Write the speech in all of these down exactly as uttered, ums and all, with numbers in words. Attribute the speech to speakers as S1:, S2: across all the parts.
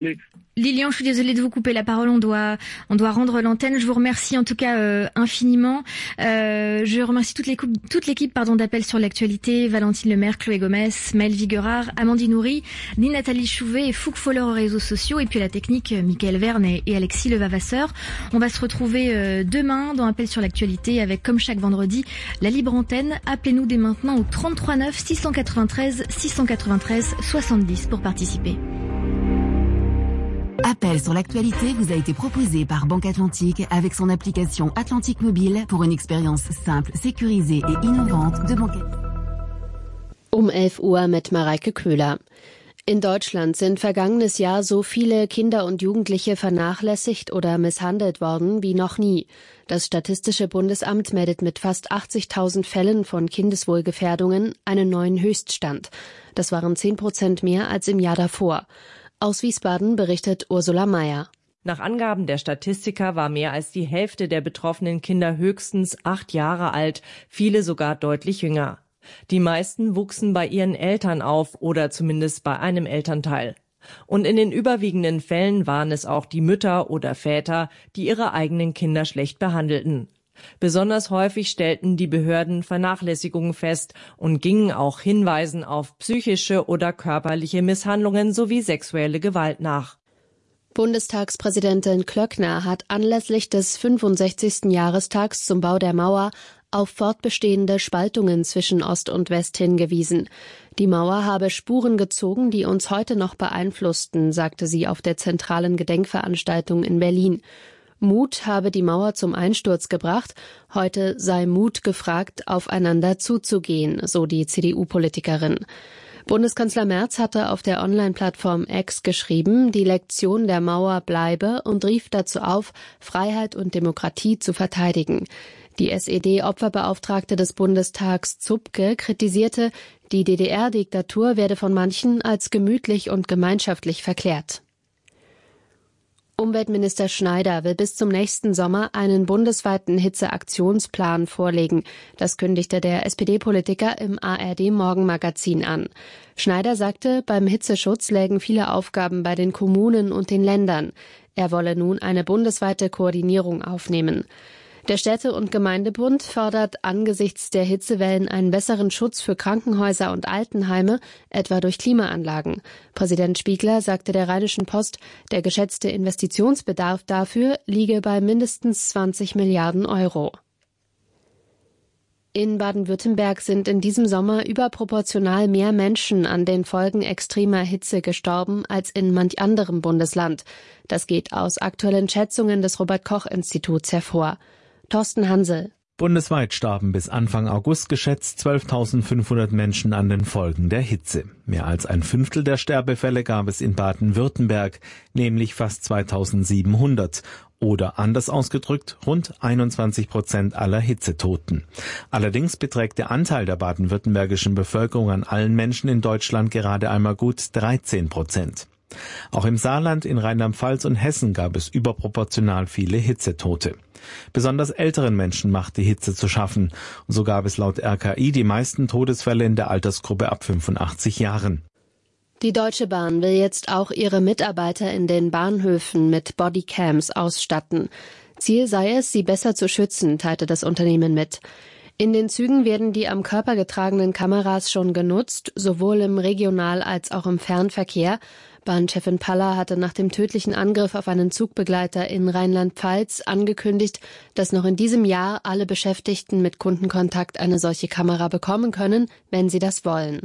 S1: Lilian, je suis désolée de vous couper la parole, on doit on doit rendre l'antenne. Je vous remercie en tout cas euh, infiniment. Euh, je remercie toute l'équipe, toute l'équipe pardon d'Appel sur l'actualité, Valentine Lemaire, Chloé Gomez, Maëlle Viguerard, Amandine Houry, ni Nathalie Chouvet et Fouque Foller aux réseaux sociaux, et puis à la technique, Mickaël Verne et, et Alexis Levavasseur. On va se retrouver euh, demain dans Appel sur l'actualité avec, comme chaque vendredi, la libre antenne. Appelez-nous dès maintenant au trente-trois neuf six cent quatre-vingt-treize six cent quatre-vingt-treize soixante-dix pour participer.
S2: Appel sur l'actualité vous a été proposé par Banque Atlantique avec son application Atlantique Mobile pour une expérience simple, sécurisée et innovante de Banque.
S3: Um elf Uhr mit Mareike Köhler. In Deutschland sind vergangenes Jahr so viele Kinder und Jugendliche vernachlässigt oder misshandelt worden wie noch nie. Das Statistische Bundesamt meldet mit fast achtzigtausend Fällen von Kindeswohlgefährdungen einen neuen Höchststand. Das waren zehn Prozent mehr als im Jahr davor. Aus Wiesbaden berichtet Ursula Mayer.
S4: Nach Angaben der Statistiker war mehr als die Hälfte der betroffenen Kinder höchstens acht Jahre alt, viele sogar deutlich jünger. Die meisten wuchsen bei ihren Eltern auf oder zumindest bei einem Elternteil. Und in den überwiegenden Fällen waren es auch die Mütter oder Väter, die ihre eigenen Kinder schlecht behandelten. Besonders häufig stellten die Behörden Vernachlässigungen fest und gingen auch Hinweisen auf psychische oder körperliche Misshandlungen sowie sexuelle Gewalt nach.
S3: Bundestagspräsidentin Klöckner hat anlässlich des fünfundsechzigsten Jahrestags zum Bau der Mauer auf fortbestehende Spaltungen zwischen Ost und West hingewiesen. Die Mauer habe Spuren gezogen, die uns heute noch beeinflussten, sagte sie auf der zentralen Gedenkveranstaltung in Berlin. Mut habe die Mauer zum Einsturz gebracht, heute sei Mut gefragt, aufeinander zuzugehen, so die C D U-Politikerin. Bundeskanzler Merz hatte auf der Online-Plattform X geschrieben, die Lektion der Mauer bleibe und rief dazu auf, Freiheit und Demokratie zu verteidigen. Die S E D-Opferbeauftragte des Bundestags Zupke kritisierte, die D D R-Diktatur werde von manchen als gemütlich und gemeinschaftlich verklärt. Umweltminister Schneider will bis zum nächsten Sommer einen bundesweiten Hitzeaktionsplan vorlegen. Das kündigte der S P D-Politiker im A R D-Morgenmagazin an. Schneider sagte, beim Hitzeschutz lägen viele Aufgaben bei den Kommunen und den Ländern. Er wolle nun eine bundesweite Koordinierung aufnehmen. Der Städte- und Gemeindebund fordert angesichts der Hitzewellen einen besseren Schutz für Krankenhäuser und Altenheime, etwa durch Klimaanlagen. Präsident Spiegler sagte der Rheinischen Post, der geschätzte Investitionsbedarf dafür liege bei mindestens zwanzig Milliarden Euro. In Baden-Württemberg sind in diesem Sommer überproportional mehr Menschen an den Folgen extremer Hitze gestorben als in manch anderem Bundesland. Das geht aus aktuellen Schätzungen des Robert-Koch-Instituts hervor. Thorsten Hansel.
S5: Bundesweit starben bis Anfang August geschätzt zwölftausendfünfhundert Menschen an den Folgen der Hitze. Mehr als ein Fünftel der Sterbefälle gab es in Baden-Württemberg, nämlich fast zweitausendsiebenhundert. Oder anders ausgedrückt, rund einundzwanzig Prozent aller Hitzetoten. Allerdings beträgt der Anteil der baden-württembergischen Bevölkerung an allen Menschen in Deutschland gerade einmal gut dreizehn Prozent. Auch im Saarland, in Rheinland-Pfalz und Hessen gab es überproportional viele Hitzetote. Besonders älteren Menschen macht die Hitze zu schaffen. Und so gab es laut R K I die meisten Todesfälle in der Altersgruppe ab fünfundachtzig Jahren.
S3: Die Deutsche Bahn will jetzt auch ihre Mitarbeiter in den Bahnhöfen mit Bodycams ausstatten. Ziel sei es, sie besser zu schützen, teilte das Unternehmen mit. In den Zügen werden die am Körper getragenen Kameras schon genutzt, sowohl im Regional- als auch im Fernverkehr. Bahnchefin Paller hatte nach dem tödlichen Angriff auf einen Zugbegleiter in Rheinland-Pfalz angekündigt, dass noch in diesem Jahr alle Beschäftigten mit Kundenkontakt eine solche Kamera bekommen können, wenn sie das wollen.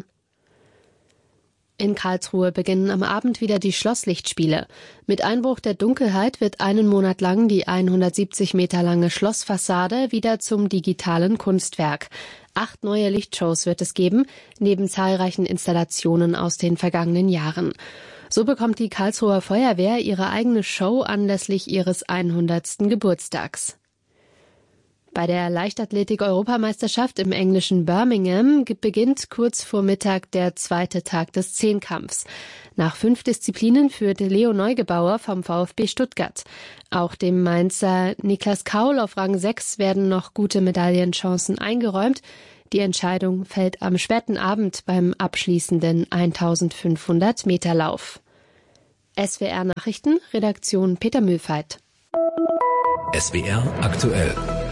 S3: In Karlsruhe beginnen am Abend wieder die Schlosslichtspiele. Mit Einbruch der Dunkelheit wird einen Monat lang die hundertsiebzig Meter lange Schlossfassade wieder zum digitalen Kunstwerk. Acht neue Lichtshows wird es geben, neben zahlreichen Installationen aus den vergangenen Jahren. So bekommt die Karlsruher Feuerwehr ihre eigene Show anlässlich ihres hundertsten Geburtstags. Bei der Leichtathletik-Europameisterschaft im englischen Birmingham beginnt kurz vor Mittag der zweite Tag des Zehnkampfs. Nach fünf Disziplinen führt Leo Neugebauer vom VfB Stuttgart. Auch dem Mainzer Niklas Kaul auf Rang sechs werden noch gute Medaillenchancen eingeräumt. Die Entscheidung fällt am späten Abend beim abschließenden eintausendfünfhundert Meter Lauf. S W R Nachrichten, Redaktion Peter Mühlfeit.
S6: S W R aktuell.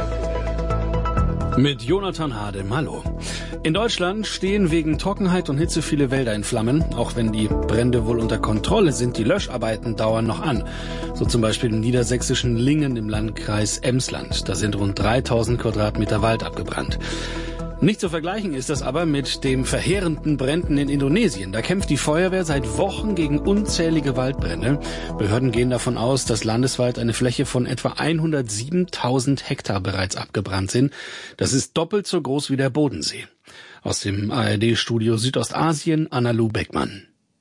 S7: Mit Jonathan Hadem, hallo. In Deutschland stehen wegen Trockenheit und Hitze viele Wälder in Flammen. Auch wenn die Brände wohl unter Kontrolle sind, die Löscharbeiten dauern noch an. So zum Beispiel im niedersächsischen Lingen im Landkreis Emsland. Da sind rund dreitausend Quadratmeter Wald abgebrannt. Nicht zu vergleichen ist das aber mit dem verheerenden Bränden in Indonesien. Da kämpft die Feuerwehr seit Wochen gegen unzählige Waldbrände. Behörden gehen davon aus, dass landesweit eine Fläche von etwa hundertsiebentausend Hektar bereits abgebrannt sind. Das ist doppelt so groß wie der Bodensee. Aus dem A R D-Studio Südostasien, Analu Beckmann.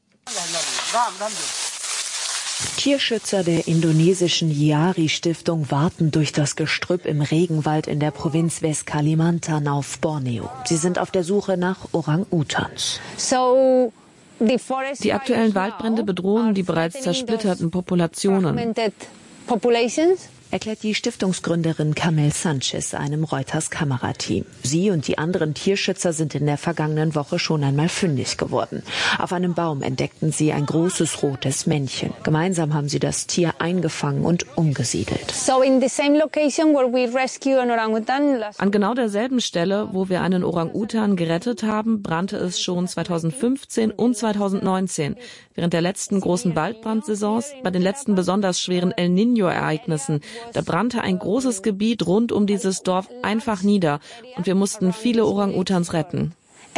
S8: Tierschützer der indonesischen Yari-Stiftung warten durch das Gestrüpp im Regenwald in der Provinz West-Kalimantan auf Borneo. Sie sind auf der Suche nach Orang-Utans.
S9: Die aktuellen Waldbrände bedrohen die bereits zersplitterten Populationen,
S8: erklärt die Stiftungsgründerin Camel Sanchez einem Reuters-Kamerateam. Sie und die anderen Tierschützer sind in der vergangenen Woche schon einmal fündig geworden. Auf einem Baum entdeckten sie ein großes rotes Männchen. Gemeinsam haben sie das Tier eingefangen und umgesiedelt.
S9: An genau derselben Stelle, wo wir einen Orang-Utan gerettet haben, brannte es schon zweitausendfünfzehn und zweitausendneunzehn. Während der letzten großen Waldbrandsaisons, bei den letzten besonders schweren El Niño-Ereignissen, da brannte ein großes Gebiet rund um dieses Dorf einfach nieder und wir mussten viele Orang-Utans retten.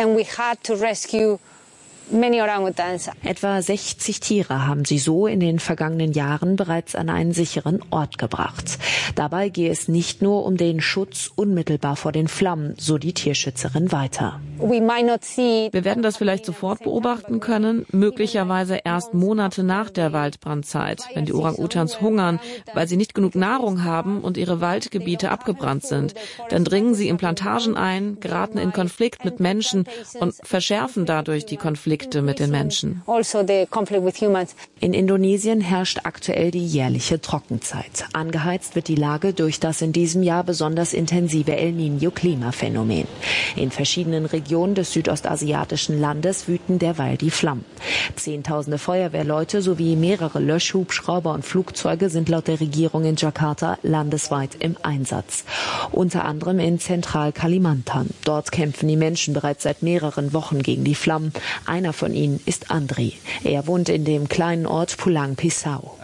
S8: Etwa sechzig Tiere haben sie so in den vergangenen Jahren bereits an einen sicheren Ort gebracht. Dabei gehe es nicht nur um den Schutz unmittelbar vor den Flammen, so die Tierschützerin weiter.
S9: Wir werden das vielleicht sofort beobachten können, möglicherweise erst Monate nach der Waldbrandzeit, wenn die Orang-Utans hungern, weil sie nicht genug Nahrung haben und ihre Waldgebiete abgebrannt sind. Dann dringen sie in Plantagen ein, geraten in Konflikt mit Menschen und verschärfen dadurch die Konflikte mit den Menschen.
S8: In Indonesien herrscht aktuell die jährliche Trockenzeit. Angeheizt wird die Lage durch das in diesem Jahr besonders intensive El Niño-Klimaphänomen. In verschiedenen Regionen des südostasiatischen Landes wüten derweil die Flammen. Zehntausende Feuerwehrleute sowie mehrere Löschhubschrauber und Flugzeuge sind laut der Regierung in Jakarta landesweit im Einsatz. Unter anderem in Zentral-Kalimantan. Dort kämpfen die Menschen bereits seit mehreren Wochen gegen die Flammen. Einer von ihnen ist Andri. Er wohnt in dem kleinen Ort Pulang Pisau.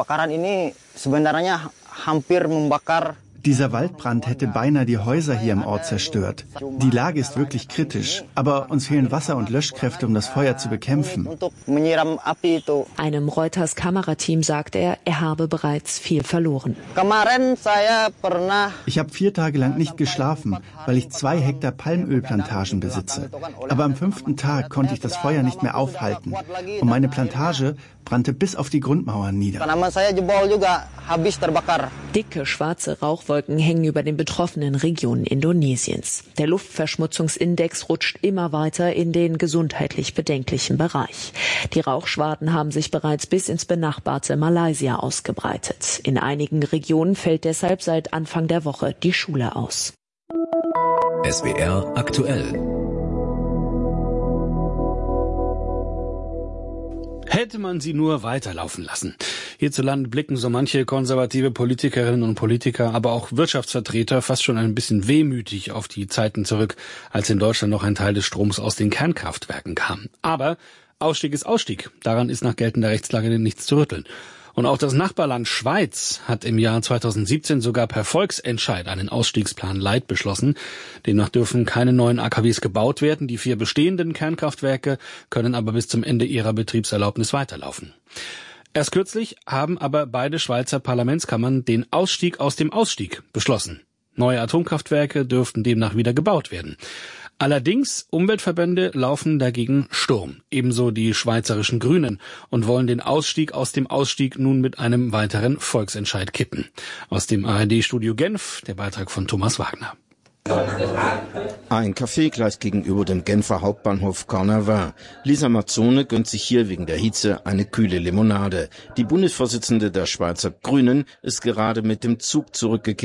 S10: Dieser Waldbrand hätte beinahe die Häuser hier im Ort zerstört. Die Lage ist wirklich kritisch, aber uns fehlen Wasser und Löschkräfte, um das Feuer zu bekämpfen.
S8: Einem Reuters-Kamerateam sagt er, er habe bereits viel verloren.
S10: Ich habe vier Tage lang nicht geschlafen, weil ich zwei Hektar Palmölplantagen besitze. Aber am fünften Tag konnte ich das Feuer nicht mehr aufhalten. Und meine Plantage brannte bis auf die Grundmauern nieder.
S8: Dicke schwarze Rauchwolken hängen über den betroffenen Regionen Indonesiens. Der Luftverschmutzungsindex rutscht immer weiter in den gesundheitlich bedenklichen Bereich. Die Rauchschwaden haben sich bereits bis ins benachbarte Malaysia ausgebreitet. In einigen Regionen fällt deshalb seit Anfang der Woche die Schule aus.
S6: S W R aktuell.
S7: Hätte man sie nur weiterlaufen lassen. Hierzulande blicken so manche konservative Politikerinnen und Politiker, aber auch Wirtschaftsvertreter fast schon ein bisschen wehmütig auf die Zeiten zurück, als in Deutschland noch ein Teil des Stroms aus den Kernkraftwerken kam. Aber Ausstieg ist Ausstieg. Daran ist nach geltender Rechtslage nichts zu rütteln. Und auch das Nachbarland Schweiz hat im Jahr zweitausendsiebzehn sogar per Volksentscheid einen Ausstiegsplan Light beschlossen. Demnach dürfen keine neuen A K Ws gebaut werden. Die vier bestehenden Kernkraftwerke können aber bis zum Ende ihrer Betriebserlaubnis weiterlaufen. Erst kürzlich haben aber beide Schweizer Parlamentskammern den Ausstieg aus dem Ausstieg beschlossen. Neue Atomkraftwerke dürften demnach wieder gebaut werden. Allerdings, Umweltverbände laufen dagegen Sturm, ebenso die schweizerischen Grünen, und wollen den Ausstieg aus dem Ausstieg nun mit einem weiteren Volksentscheid kippen. Aus dem A R D-Studio Genf, der Beitrag von Thomas Wagner.
S11: Ein Café gleich gegenüber dem Genfer Hauptbahnhof Cornavin. Lisa Mazzone gönnt sich hier wegen der Hitze eine kühle Limonade. Die Bundesvorsitzende der Schweizer Grünen ist gerade mit dem Zug zurückgekehrt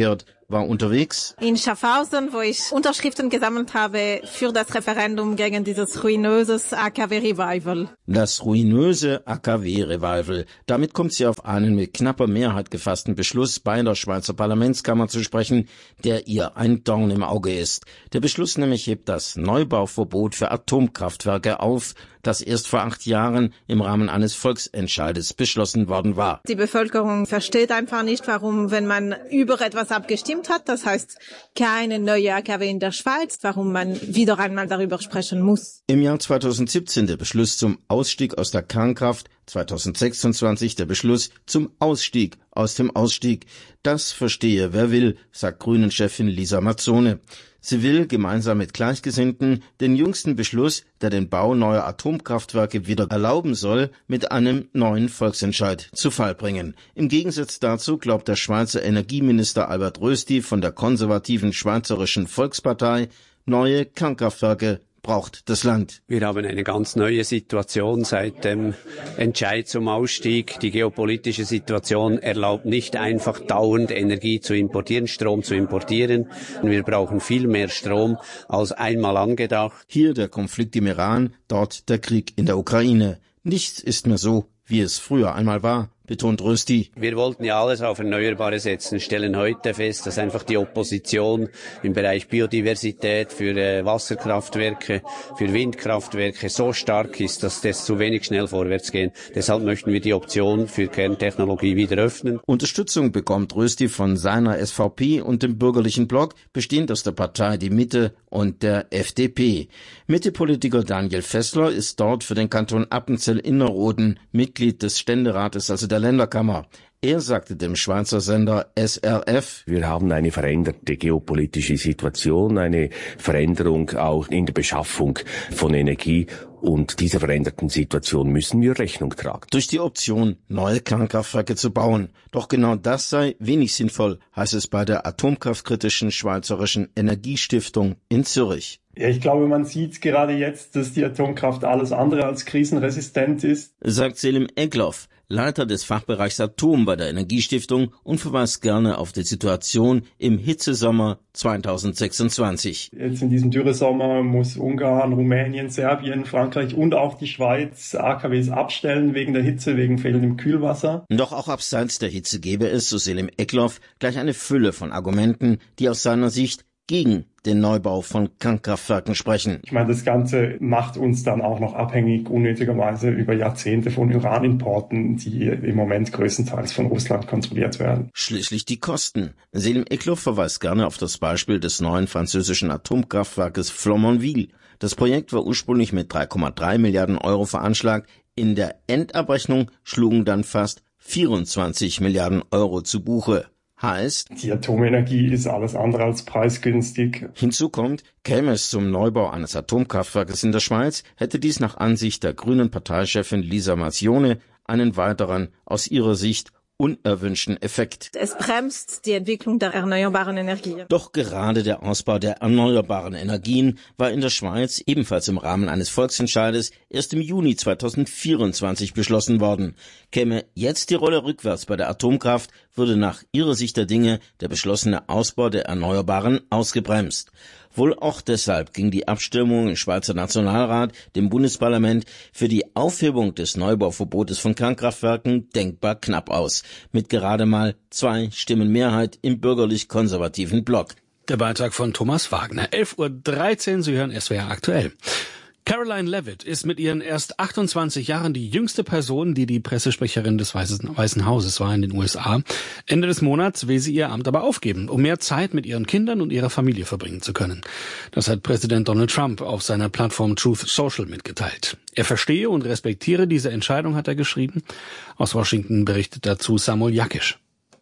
S11: war unterwegs
S12: in Schaffhausen, wo ich Unterschriften gesammelt habe für das Referendum gegen dieses ruinöses A K W-Revival.
S11: Das ruinöse A K W-Revival. Damit kommt sie auf einen mit knapper Mehrheit gefassten Beschluss bei der Schweizer Parlamentskammer zu sprechen, der ihr ein Dorn im Auge ist. Der Beschluss nämlich hebt das Neubauverbot für Atomkraftwerke auf, das erst vor acht Jahren im Rahmen eines Volksentscheides beschlossen worden war.
S12: Die Bevölkerung versteht einfach nicht, warum, wenn man über etwas abgestimmt hat, das heißt keine neue A K W in der Schweiz, warum man wieder einmal darüber sprechen muss.
S11: Im Jahr zweitausendsiebzehn der Beschluss zum Ausstieg aus der Kernkraft, zweitausendsechsundzwanzig der Beschluss zum Ausstieg aus dem Ausstieg. Das verstehe wer will, sagt Grünen-Chefin Lisa Mazzone. Sie will gemeinsam mit Gleichgesinnten den jüngsten Beschluss, der den Bau neuer Atomkraftwerke wieder erlauben soll, mit einem neuen Volksentscheid zu Fall bringen. Im Gegensatz dazu glaubt der Schweizer Energieminister Albert Rösti von der konservativen Schweizerischen Volkspartei, neue Kernkraftwerke braucht das Land.
S13: Wir haben eine ganz neue Situation seit dem Entscheid zum Ausstieg. Die geopolitische Situation erlaubt nicht einfach dauernd Energie zu importieren, Strom zu importieren. Wir brauchen viel mehr Strom als einmal angedacht.
S11: Hier der Konflikt im Iran, dort der Krieg in der Ukraine. Nichts ist mehr so, wie es früher einmal war, betont Rösti.
S13: Wir wollten ja alles auf Erneuerbare setzen, stellen heute fest, dass einfach die Opposition im Bereich Biodiversität für äh, Wasserkraftwerke, für Windkraftwerke so stark ist, dass das zu wenig schnell vorwärts geht. Deshalb möchten wir die Option für Kerntechnologie wieder öffnen.
S11: Unterstützung bekommt Rösti von seiner S V P und dem bürgerlichen Block, bestehend aus der Partei Die Mitte und der F D P. Mitte-Politiker Daniel Fessler ist dort für den Kanton Appenzell-Innerrhoden Mitglied des Ständerates, also der Länderkammer. Er sagte dem Schweizer Sender S R F:
S14: Wir haben eine veränderte geopolitische Situation, eine Veränderung auch in der Beschaffung von Energie. Und dieser veränderten Situation müssen wir Rechnung tragen.
S11: Durch die Option, neue Kernkraftwerke zu bauen. Doch genau das sei wenig sinnvoll, heißt es bei der atomkraftkritischen Schweizerischen Energiestiftung in Zürich.
S15: Ja, ich glaube, man sieht gerade jetzt, dass die Atomkraft alles andere als krisenresistent ist,
S11: sagt Selim Egloff, Leiter des Fachbereichs Atom bei der Energiestiftung, und verweist gerne auf die Situation im Hitzesommer zweitausendsechsundzwanzig.
S15: Jetzt in diesem Dürresommer muss Ungarn, Rumänien, Serbien, Frankreich und auch die Schweiz A K Ws abstellen wegen der Hitze, wegen fehlendem Kühlwasser.
S11: Doch auch abseits der Hitze gäbe es, so Selim Egloff, gleich eine Fülle von Argumenten, die aus seiner Sicht gegen den Neubau von Kernkraftwerken sprechen.
S15: Ich meine, das Ganze macht uns dann auch noch abhängig, unnötigerweise über Jahrzehnte von Uranimporten, die im Moment größtenteils von Russland kontrolliert werden.
S11: Schließlich die Kosten. Selim Egloff verweist gerne auf das Beispiel des neuen französischen Atomkraftwerkes Flamanville. Das Projekt war ursprünglich mit drei Komma drei Milliarden Euro veranschlagt. In der Endabrechnung schlugen dann fast vierundzwanzig Milliarden Euro zu Buche. Heißt,
S15: die Atomenergie ist alles andere als preisgünstig.
S11: Hinzu kommt, käme es zum Neubau eines Atomkraftwerkes in der Schweiz, hätte dies nach Ansicht der grünen Parteichefin Lisa Mazzone einen weiteren, aus ihrer Sicht unerwünschten Effekt.
S12: Es bremst die Entwicklung der erneuerbaren Energien.
S11: Doch gerade der Ausbau der erneuerbaren Energien war in der Schweiz ebenfalls im Rahmen eines Volksentscheides erst im Juni zweitausendvierundzwanzig beschlossen worden. Käme jetzt die Rolle rückwärts bei der Atomkraft, würde nach ihrer Sicht der Dinge der beschlossene Ausbau der Erneuerbaren ausgebremst. Wohl auch deshalb ging die Abstimmung im Schweizer Nationalrat, dem Bundesparlament, für die Aufhebung des Neubauverbotes von Kernkraftwerken denkbar knapp aus, mit gerade mal zwei Stimmen Mehrheit im bürgerlich-konservativen Block.
S7: Der Beitrag von Thomas Wagner. elf Uhr dreizehn, Sie hören S W R aktuell. Caroline Leavitt ist mit ihren erst achtundzwanzig Jahren die jüngste Person, die die Pressesprecherin des Weißen Hauses war in den U S A. Ende des Monats will sie ihr Amt aber aufgeben, um mehr Zeit mit ihren Kindern und ihrer Familie verbringen zu können. Das hat Präsident Donald Trump auf seiner Plattform Truth Social mitgeteilt. Er verstehe und respektiere diese Entscheidung, hat er geschrieben. Aus Washington berichtet dazu Samuel Jakisch.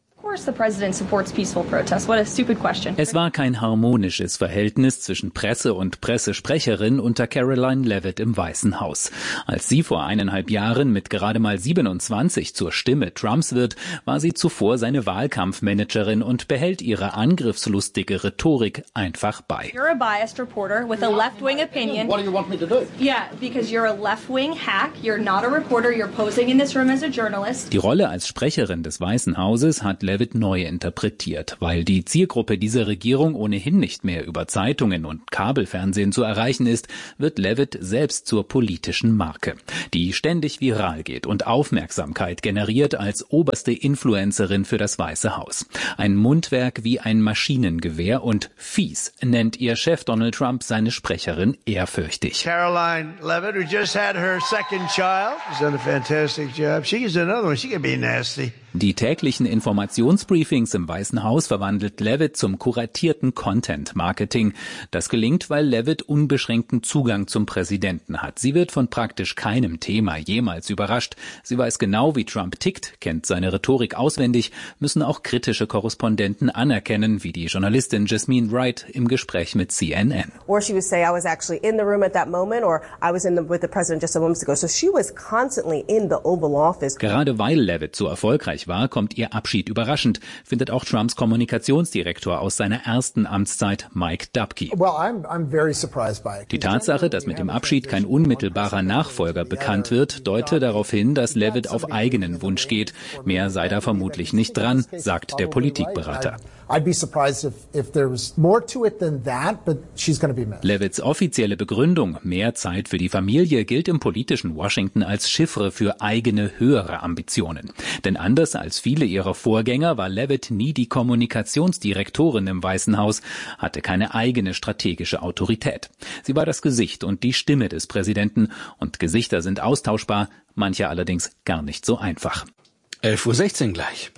S16: Es war kein harmonisches Verhältnis zwischen Presse und Pressesprecherin unter Caroline Leavitt im Weißen Haus. Als sie vor eineinhalb Jahren mit gerade mal siebenundzwanzig zur Stimme Trumps wird, war sie zuvor seine Wahlkampfmanagerin und behält ihre angriffslustige Rhetorik einfach bei.
S17: You're a biased reporter with a left-wing opinion.
S18: What do you want me to do?
S17: Yeah, because you're a left-wing hack. You're not a reporter. You're posing in this room as a journalist.
S16: Die Rolle als Sprecherin des Weißen Hauses hat Leavitt Levitt neu interpretiert. Weil die Zielgruppe dieser Regierung ohnehin nicht mehr über Zeitungen und Kabelfernsehen zu erreichen ist, wird Levitt selbst zur politischen Marke, die ständig viral geht und Aufmerksamkeit generiert als oberste Influencerin für das Weiße Haus. Ein Mundwerk wie ein Maschinengewehr und fies nennt ihr Chef Donald Trump seine Sprecherin ehrfürchtig.
S18: Caroline Levitt, who just had her second child, she's done a fantastic job. She can do another one. She can be nasty.
S16: Die täglichen Informationsbriefings im Weißen Haus verwandelt Levitt zum kuratierten Content-Marketing. Das gelingt, weil Levitt unbeschränkten Zugang zum Präsidenten hat. Sie wird von praktisch keinem Thema jemals überrascht. Sie weiß genau, wie Trump tickt, kennt seine Rhetorik auswendig, müssen auch kritische Korrespondenten anerkennen, wie die Journalistin Jasmine Wright im Gespräch mit C N N.
S19: Or she would say, I was actually in the room at that moment, or I was in the, with the president just a moment ago. So she was constantly in the Oval Office.
S16: Gerade weil Levitt so erfolgreich war, kommt ihr Abschied überraschend, findet auch Trumps Kommunikationsdirektor aus seiner ersten Amtszeit, Mike Dubke.
S20: Well, I'm, I'm very surprised by it.
S16: Die Tatsache, dass mit dem Abschied kein unmittelbarer Nachfolger bekannt wird, deute darauf hin, dass Levitt auf eigenen Wunsch geht. Mehr sei da vermutlich nicht dran, sagt der Politikberater.
S20: I'd be surprised if, if there was more to it than that, but she's going to be missed.
S16: Levitts offizielle Begründung, mehr Zeit für die Familie, gilt im politischen Washington als Chiffre für eigene höhere Ambitionen. Denn anders als viele ihrer Vorgänger war Levitt nie die Kommunikationsdirektorin im Weißen Haus, hatte keine eigene strategische Autorität. Sie war das Gesicht und die Stimme des Präsidenten, und Gesichter sind austauschbar, manche allerdings gar nicht so einfach.
S7: elf Uhr sechzehn gleich.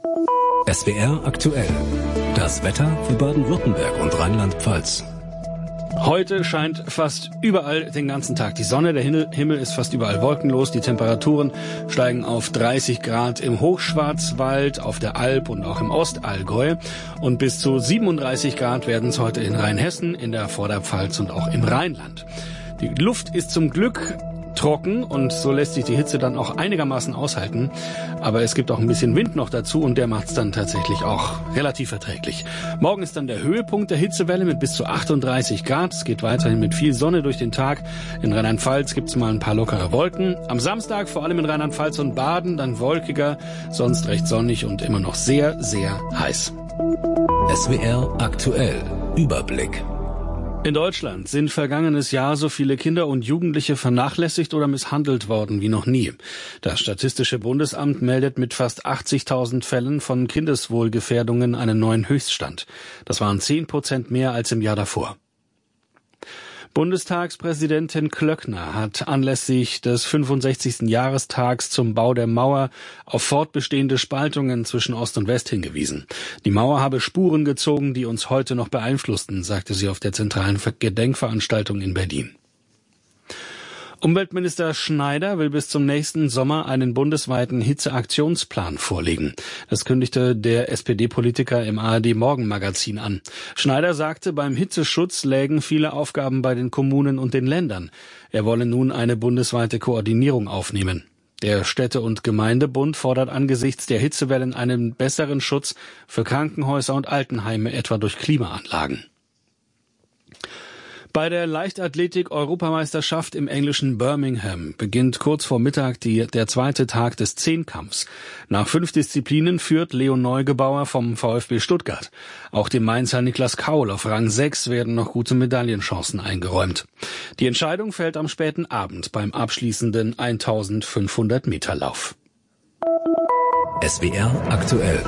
S6: S W R aktuell. Das Wetter für Baden-Württemberg und Rheinland-Pfalz.
S7: Heute scheint fast überall den ganzen Tag die Sonne. Der Himmel ist fast überall wolkenlos. Die Temperaturen steigen auf dreißig Grad im Hochschwarzwald, auf der Alb und auch im Ostallgäu. Und bis zu siebenunddreißig Grad werden es heute in Rheinhessen, in der Vorderpfalz und auch im Rheinland. Die Luft ist zum Glück trocken und so lässt sich die Hitze dann auch einigermaßen aushalten. Aber es gibt auch ein bisschen Wind noch dazu und der macht es dann tatsächlich auch relativ verträglich. Morgen ist dann der Höhepunkt der Hitzewelle mit bis zu achtunddreißig Grad. Es geht weiterhin mit viel Sonne durch den Tag. In Rheinland-Pfalz gibt es mal ein paar lockere Wolken. Am Samstag vor allem in Rheinland-Pfalz und Baden dann wolkiger, sonst recht sonnig und immer noch sehr, sehr heiß.
S6: S W R aktuell. Überblick.
S7: In Deutschland sind vergangenes Jahr so viele Kinder und Jugendliche vernachlässigt oder misshandelt worden wie noch nie. Das Statistische Bundesamt meldet mit fast achtzigtausend Fällen von Kindeswohlgefährdungen einen neuen Höchststand. Das waren zehn Prozent mehr als im Jahr davor. Bundestagspräsidentin Klöckner hat anlässlich des fünfundsechzigsten Jahrestags zum Bau der Mauer auf fortbestehende Spaltungen zwischen Ost und West hingewiesen. Die Mauer habe Spuren gezogen, die uns heute noch beeinflussten, sagte sie auf der zentralen Gedenkveranstaltung in Berlin. Umweltminister Schneider will bis zum nächsten Sommer einen bundesweiten Hitzeaktionsplan vorlegen. Das kündigte der S P D-Politiker im A R D-Morgenmagazin an. Schneider sagte, beim Hitzeschutz lägen viele Aufgaben bei den Kommunen und den Ländern. Er wolle nun eine bundesweite Koordinierung aufnehmen. Der Städte- und Gemeindebund fordert angesichts der Hitzewellen einen besseren Schutz für Krankenhäuser und Altenheime, etwa durch Klimaanlagen. Bei der Leichtathletik-Europameisterschaft im englischen Birmingham beginnt kurz vor Mittag die, der zweite Tag des Zehnkampfs. Nach fünf Disziplinen führt Leon Neugebauer vom VfB Stuttgart. Auch dem Mainzer Niklas Kaul auf Rang sechs werden noch gute Medaillenchancen eingeräumt. Die Entscheidung fällt am späten Abend beim abschließenden eintausendfünfhundert Meter Lauf.
S6: S W R aktuell.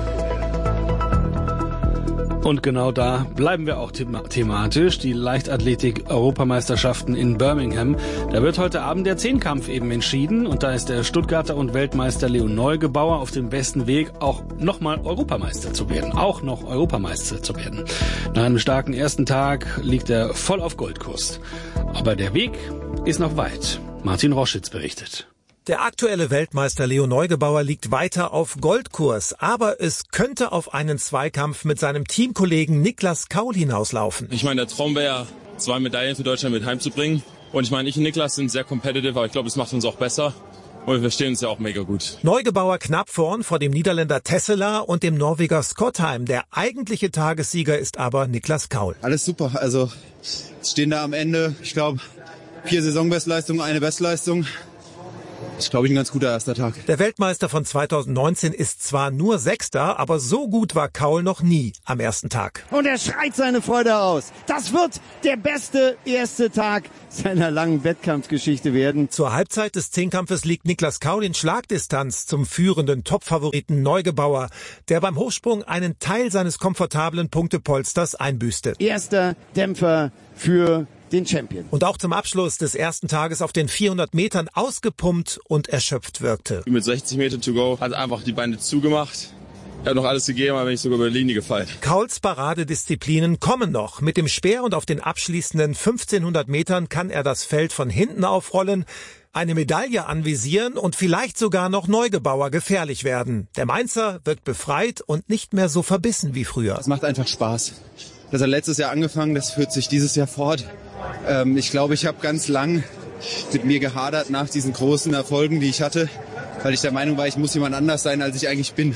S7: Und genau da bleiben wir auch thema- thematisch. Die Leichtathletik-Europameisterschaften in Birmingham. Da wird heute Abend der Zehnkampf eben entschieden. Und da ist der Stuttgarter und Weltmeister Leon Neugebauer auf dem besten Weg, auch nochmal Europameister zu werden. Auch noch Europameister zu werden. Nach einem starken ersten Tag liegt er voll auf Goldkurs. Aber der Weg ist noch weit. Martin Roschitz berichtet.
S21: Der aktuelle Weltmeister Leon Neugebauer liegt weiter auf Goldkurs, aber es könnte auf einen Zweikampf mit seinem Teamkollegen Niklas Kaul hinauslaufen.
S22: Ich meine, der Traum wäre, zwei Medaillen für Deutschland mit heimzubringen. Und ich meine, ich und Niklas sind sehr competitive, aber ich glaube, es macht uns auch besser. Und wir verstehen uns ja auch mega gut.
S21: Neugebauer knapp vorn vor dem Niederländer Tesselaar und dem Norweger Skottheim. Der eigentliche Tagessieger ist aber Niklas Kaul.
S23: Alles super, also stehen da am Ende, ich glaube, vier Saisonbestleistungen, eine Bestleistung.
S1: ist, glaube ich, ein ganz guter erster Tag.
S21: Der Weltmeister von zweitausendneunzehn ist zwar nur Sechster, aber so gut war Kaul noch nie am ersten Tag.
S2: Und er schreit seine Freude aus. Das wird der beste erste Tag seiner langen Wettkampfgeschichte werden.
S21: Zur Halbzeit des Zehnkampfes liegt Niklas Kaul in Schlagdistanz zum führenden Topfavoriten Neugebauer, der beim Hochsprung einen Teil seines komfortablen Punktepolsters einbüßte.
S2: Erster Dämpfer für den Champion.
S21: Und auch zum Abschluss des ersten Tages auf den vierhundert Metern ausgepumpt und erschöpft wirkte.
S22: Mit sechzig Meter to go hat einfach die Beine zugemacht. Er hat noch alles gegeben, aber bin ich sogar über die Linie gefallen.
S21: Kauls Paradedisziplinen kommen noch. Mit dem Speer und auf den abschließenden fünfzehnhundert Metern kann er das Feld von hinten aufrollen, eine Medaille anvisieren und vielleicht sogar noch Neugebauer gefährlich werden. Der Mainzer wirkt befreit und nicht mehr so verbissen wie früher.
S1: Es macht einfach Spaß. Das hat letztes Jahr angefangen, das führt sich dieses Jahr fort. Ähm, ich glaube, ich habe ganz lang mit mir gehadert nach diesen großen Erfolgen, die ich hatte, weil ich der Meinung war, ich muss jemand anders sein, als ich eigentlich bin.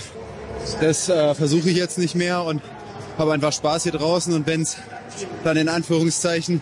S1: Das äh, versuche ich jetzt nicht mehr und habe einfach Spaß hier draußen. Und wenn es dann in Anführungszeichen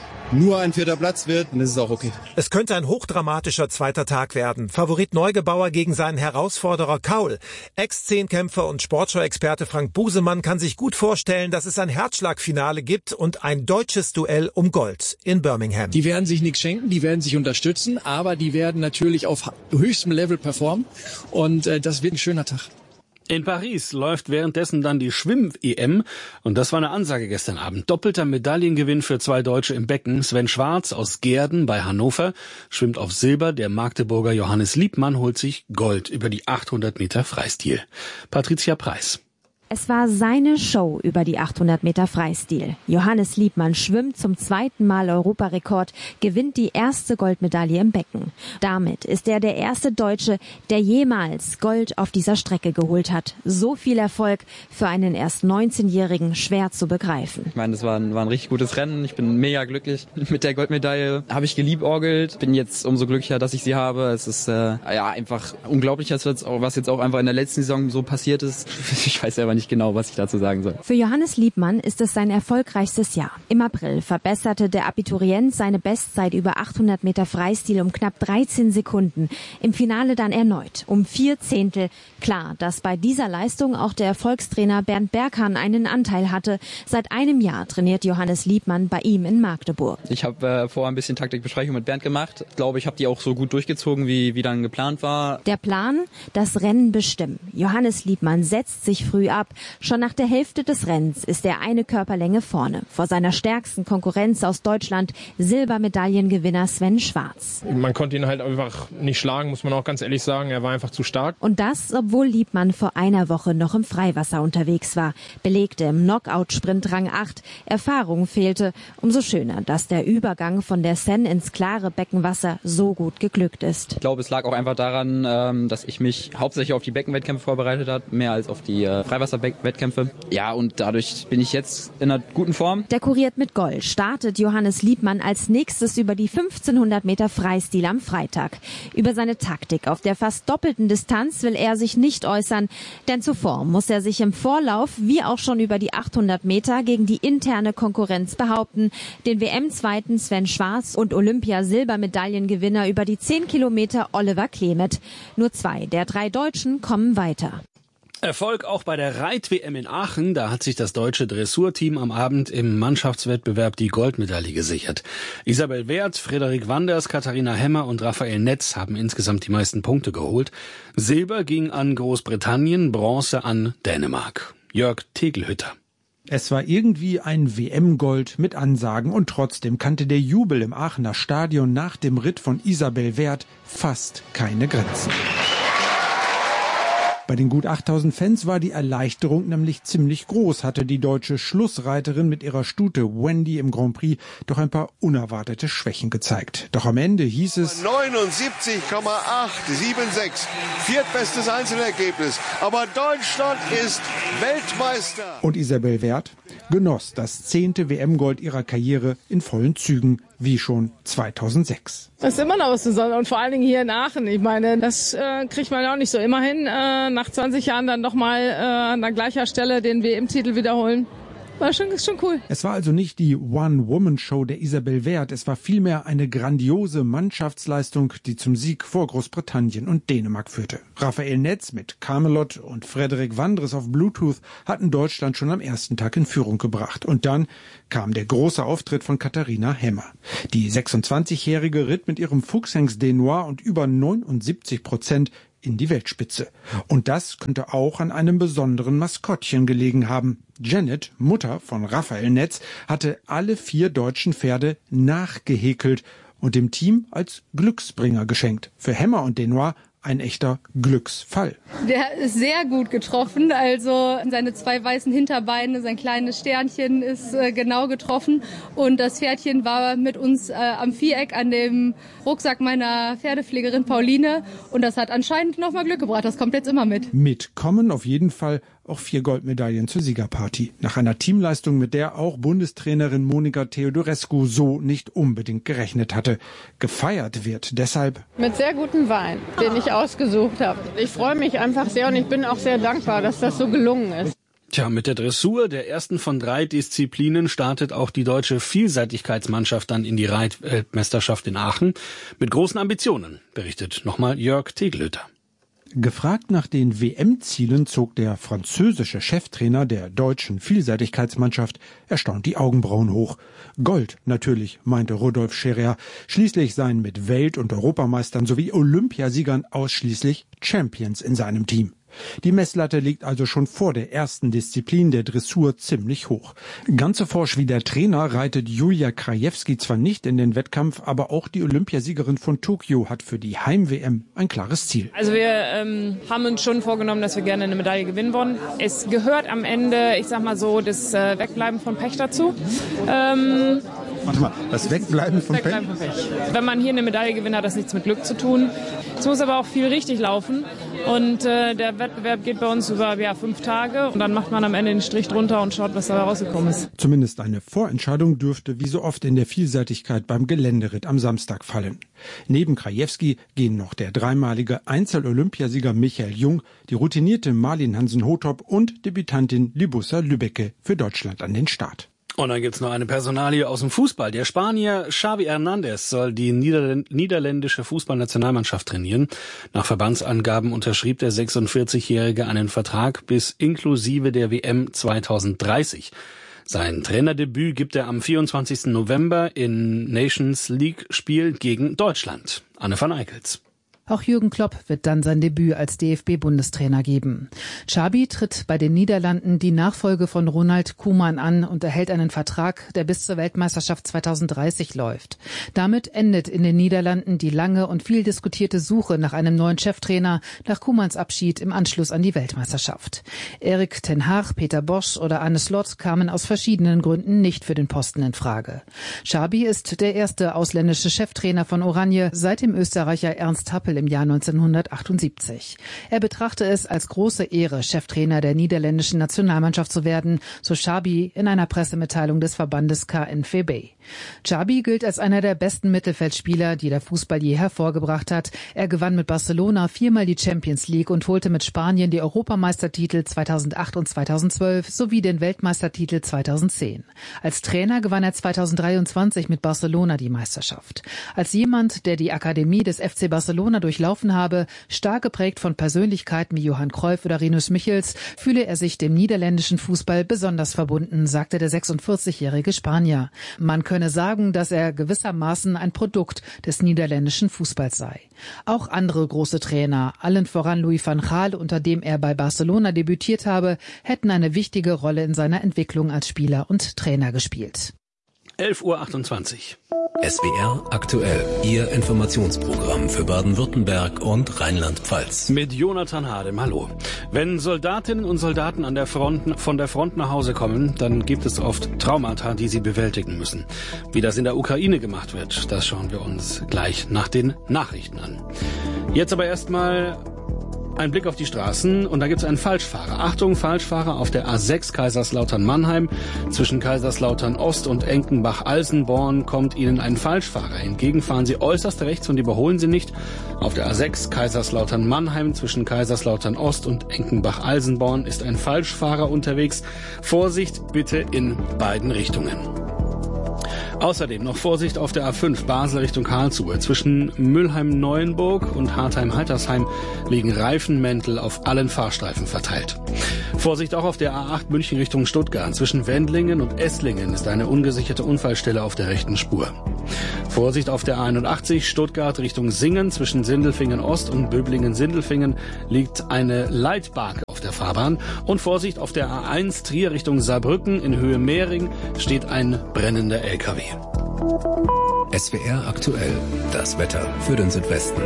S1: nur ein vierter Platz wird, dann ist es auch okay.
S21: Es könnte ein hochdramatischer zweiter Tag werden. Favorit Neugebauer gegen seinen Herausforderer Kaul. Ex-Zehnkämpfer und Sportschau-Experte Frank Busemann kann sich gut vorstellen, dass es ein Herzschlagfinale gibt und ein deutsches Duell um Gold in Birmingham.
S23: Die werden sich nichts schenken, die werden sich unterstützen, aber die werden natürlich auf höchstem Level performen und äh, das wird ein schöner Tag.
S7: In Paris läuft währenddessen dann die Schwimm-E M und das war eine Ansage gestern Abend. Doppelter Medaillengewinn für zwei Deutsche im Becken. Sven Schwarz aus Gehrden bei Hannover schwimmt auf Silber. Der Magdeburger Johannes Liebmann holt sich Gold über die achthundert Meter Freistil. Patricia Preis.
S24: Es war seine Show über die achthundert Meter Freistil. Johannes Liebmann schwimmt zum zweiten Mal Europarekord, gewinnt die erste Goldmedaille im Becken. Damit ist er der erste Deutsche, der jemals Gold auf dieser Strecke geholt hat. So viel Erfolg für einen erst neunzehnjährigen schwer zu begreifen.
S25: Ich meine, das war ein, war ein richtig gutes Rennen. Ich bin mega glücklich mit der Goldmedaille. Habe ich geliebäugelt. Bin jetzt umso glücklicher, dass ich sie habe. Es ist äh, ja einfach unglaublich, was jetzt auch einfach in der letzten Saison so passiert ist. Ich weiß selber nicht genau, was ich dazu sagen soll.
S24: Für Johannes Liebmann ist es sein erfolgreichstes Jahr. Im April verbesserte der Abiturient seine Bestzeit über achthundert Meter Freistil um knapp dreizehn Sekunden. Im Finale dann erneut um vier Zehntel. Klar, dass bei dieser Leistung auch der Erfolgstrainer Bernd Berghahn einen Anteil hatte. Seit einem Jahr trainiert Johannes Liebmann bei ihm in Magdeburg.
S25: Ich habe äh, vorher ein bisschen Taktikbesprechung mit Bernd gemacht. Ich glaube, ich habe die auch so gut durchgezogen, wie, wie dann geplant war.
S24: Der Plan? Das Rennen bestimmen. Johannes Liebmann setzt sich früh ab. Schon nach der Hälfte des Rennens ist er eine Körperlänge vorne. Vor seiner stärksten Konkurrenz aus Deutschland, Silbermedaillengewinner Sven Schwarz.
S26: Man konnte ihn halt einfach nicht schlagen, muss man auch ganz ehrlich sagen. Er war einfach zu stark.
S24: Und das, obwohl Liebmann vor einer Woche noch im Freiwasser unterwegs war. Belegte im Knockout-Sprint Rang acht. Erfahrung fehlte. Umso schöner, dass der Übergang von der Seine ins klare Beckenwasser so gut geglückt ist.
S25: Ich glaube, es lag auch einfach daran, dass ich mich hauptsächlich auf die Beckenwettkämpfe vorbereitet habe, mehr als auf die Freiwasserwettkämpfe. Ja, und dadurch bin ich jetzt in einer guten Form.
S24: Dekoriert mit Gold startet Johannes Liebmann als nächstes über die fünfzehnhundert Meter Freistil am Freitag. Über seine Taktik auf der fast doppelten Distanz will er sich nicht äußern, denn zuvor muss er sich im Vorlauf wie auch schon über die achthundert Meter gegen die interne Konkurrenz behaupten. Den W M-Zweiten Sven Schwarz und Olympia-Silbermedaillengewinner über die zehn Kilometer Oliver Klemet. Nur zwei der drei Deutschen kommen weiter.
S7: Erfolg auch bei der Reit-W M in Aachen. Da hat sich das deutsche Dressurteam am Abend im Mannschaftswettbewerb die Goldmedaille gesichert. Isabel Werth, Frederik Wanders, Katharina Hemmer und Raphael Netz haben insgesamt die meisten Punkte geholt. Silber ging an Großbritannien, Bronze an Dänemark. Jörg Tegelhütter.
S27: Es war irgendwie ein W M-Gold mit Ansagen und trotzdem kannte der Jubel im Aachener Stadion nach dem Ritt von Isabel Werth fast keine Grenzen. Bei den gut achttausend Fans war die Erleichterung nämlich ziemlich groß, hatte die deutsche Schlussreiterin mit ihrer Stute Wendy im Grand Prix doch ein paar unerwartete Schwächen gezeigt. Doch am Ende hieß es
S18: neunundsiebzig Komma acht sieben sechs, viertbestes Einzelergebnis. Aber Deutschland ist Weltmeister.
S27: Und Isabel Werth genoss das zehnte W M-Gold ihrer Karriere in vollen Zügen, wie schon zweitausendsechs.
S28: Das ist immer noch was Besonderes und vor allen Dingen hier in Aachen. Ich meine, das äh, kriegt man auch nicht so immer hin, äh, nach zwanzig Jahren dann nochmal äh, an der gleicher Stelle den W M-Titel wiederholen. war schon, ist schon cool.
S27: Es war also nicht die One-Woman-Show der Isabel Wert, es war vielmehr eine grandiose Mannschaftsleistung, die zum Sieg vor Großbritannien und Dänemark führte. Raphael Netz mit Camelot und Frederik Wandres auf Bluetooth hatten Deutschland schon am ersten Tag in Führung gebracht. Und dann kam der große Auftritt von Katharina Hemmer. Die sechsundzwanzigjährige ritt mit ihrem Fuchshengst Denoir und über neunundsiebzig Prozent in die Weltspitze. Und das könnte auch an einem besonderen Maskottchen gelegen haben. Janet, Mutter von Raphael Netz, hatte alle vier deutschen Pferde nachgehäkelt und dem Team als Glücksbringer geschenkt. Für Hemmer und Denoir ein echter Glücksfall.
S28: Der ist sehr gut getroffen, also seine zwei weißen Hinterbeine, sein kleines Sternchen ist äh, genau getroffen und das Pferdchen war mit uns äh, am Viereck an dem Rucksack meiner Pferdepflegerin Pauline und das hat anscheinend nochmal Glück gebracht, das kommt jetzt immer mit.
S27: Mitkommen auf jeden Fall auch vier Goldmedaillen zur Siegerparty. Nach einer Teamleistung, mit der auch Bundestrainerin Monika Theodorescu so nicht unbedingt gerechnet hatte. Gefeiert wird deshalb
S28: Mit sehr gutem Wein, den ich ausgesucht habe. Ich freue mich einfach sehr und ich bin auch sehr dankbar, dass das so gelungen ist.
S7: Tja, mit der Dressur, der ersten von drei Disziplinen, startet auch die deutsche Vielseitigkeitsmannschaft dann in die Reitweltmeisterschaft in Aachen. Mit großen Ambitionen, berichtet nochmal Jörg Tegelöter.
S27: Gefragt nach den W M-Zielen zog der französische Cheftrainer der deutschen Vielseitigkeitsmannschaft erstaunt die Augenbrauen hoch. Gold natürlich, meinte Rudolf Scherer. Schließlich seien mit Welt- und Europameistern sowie Olympiasiegern ausschließlich Champions in seinem Team. Die Messlatte liegt also schon vor der ersten Disziplin der Dressur ziemlich hoch. Ganz so forsch wie der Trainer reitet Julia Krajewski zwar nicht in den Wettkampf, aber auch die Olympiasiegerin von Tokio hat für die Heim-W M ein klares Ziel.
S28: Also wir ähm, haben uns schon vorgenommen, dass wir gerne eine Medaille gewinnen wollen. Es gehört am Ende, ich sag mal so, das äh, Wegbleiben von Pech dazu. Ähm,
S27: Warte mal, das Wegbleiben von Pech?
S28: Wegbleiben von Pech. Wenn man hier eine Medaille gewinnt, hat das nichts mit Glück zu tun. Es muss aber auch viel richtig laufen. Und äh, der Wettbewerb geht bei uns über ja, fünf Tage und dann macht man am Ende den Strich drunter und schaut, was da rausgekommen ist.
S27: Zumindest eine Vorentscheidung dürfte wie so oft in der Vielseitigkeit beim Geländeritt am Samstag fallen. Neben Krajewski gehen noch der dreimalige Einzel-Olympiasieger Michael Jung, die routinierte Marlin Hansen-Hothop und Debütantin Libussa Lübbecke für Deutschland an den Start.
S7: Und dann gibt's noch eine Personalie aus dem Fußball. Der Spanier Xavi Hernandez soll die Niederl- niederländische Fußballnationalmannschaft trainieren. Nach Verbandsangaben unterschrieb der sechsundvierzigjährige einen Vertrag bis inklusive der W M zweitausenddreißig. Sein Trainerdebüt gibt er am vierundzwanzigsten November in Nations League Spiel gegen Deutschland. Anne van Eickels.
S3: Auch Jürgen Klopp wird dann sein Debüt als D F B-Bundestrainer geben. Xabi tritt bei den Niederlanden die Nachfolge von Ronald Koeman an und erhält einen Vertrag, der bis zur Weltmeisterschaft zweitausenddreißig läuft. Damit endet in den Niederlanden die lange und viel diskutierte Suche nach einem neuen Cheftrainer nach Koemans Abschied im Anschluss an die Weltmeisterschaft. Erik ten Hag, Peter Bosz oder Arne Slot kamen aus verschiedenen Gründen nicht für den Posten in Frage. Xabi ist der erste ausländische Cheftrainer von Oranje seit dem Österreicher Ernst Happel im Jahr neunzehnhundertachtundsiebzig. Er betrachte es als große Ehre, Cheftrainer der niederländischen Nationalmannschaft zu werden, so Xabi in einer Pressemitteilung des Verbandes K N V B. Xabi gilt als einer der besten Mittelfeldspieler, die der Fußball je hervorgebracht hat. Er gewann mit Barcelona viermal die Champions League und holte mit Spanien die Europameistertitel zweitausendacht und zweitausendzwölf sowie den Weltmeistertitel zweitausendzehn. Als Trainer gewann er zweitausenddreiundzwanzig mit Barcelona die Meisterschaft. Als jemand, der die Akademie des F C Barcelona durchlaufen habe, stark geprägt von Persönlichkeiten wie Johann Cruyff oder Rinus Michels, fühle er sich dem niederländischen Fußball besonders verbunden, sagte der sechsundvierzigjährige Spanier. Man könne sagen, dass er gewissermaßen ein Produkt des niederländischen Fußballs sei. Auch andere große Trainer, allen voran Louis van Gaal, unter dem er bei Barcelona debütiert habe, hätten eine wichtige Rolle in seiner Entwicklung als Spieler und Trainer gespielt.
S7: elf Uhr achtundzwanzig.
S6: S W R aktuell, Ihr Informationsprogramm für Baden-Württemberg und Rheinland-Pfalz.
S7: Mit Jonathan Hadem, hallo. Wenn Soldatinnen und Soldaten an der Front, von der Front nach Hause kommen, dann gibt es oft Traumata, die sie bewältigen müssen. Wie das in der Ukraine gemacht wird, das schauen wir uns gleich nach den Nachrichten an. Jetzt aber erstmal Ein Blick auf die Straßen und da gibt es einen Falschfahrer. Achtung, Falschfahrer auf der A sechs Kaiserslautern-Mannheim. Zwischen Kaiserslautern-Ost und Enkenbach-Alsenborn kommt Ihnen ein Falschfahrer entgegen. Fahren Sie äußerst rechts und überholen Sie nicht. Auf der A sechs Kaiserslautern-Mannheim zwischen Kaiserslautern-Ost und Enkenbach-Alsenborn ist ein Falschfahrer unterwegs. Vorsicht bitte in beiden Richtungen. Außerdem noch Vorsicht auf der A fünf Basel Richtung Karlsruhe. Zwischen Mülheim-Neuenburg und Hartheim-Haltersheim liegen Reifenmäntel auf allen Fahrstreifen verteilt. Vorsicht auch auf der A acht München Richtung Stuttgart. Zwischen Wendlingen und Esslingen ist eine ungesicherte Unfallstelle auf der rechten Spur. Vorsicht auf der A einundachtzig Stuttgart Richtung Singen. Zwischen Sindelfingen Ost und Böblingen-Sindelfingen liegt eine Leitbarke auf der Fahrbahn. Und Vorsicht auf der A eins Trier Richtung Saarbrücken in Höhe Mehring steht ein brennender L K W.
S6: S W R aktuell, das Wetter für den Südwesten.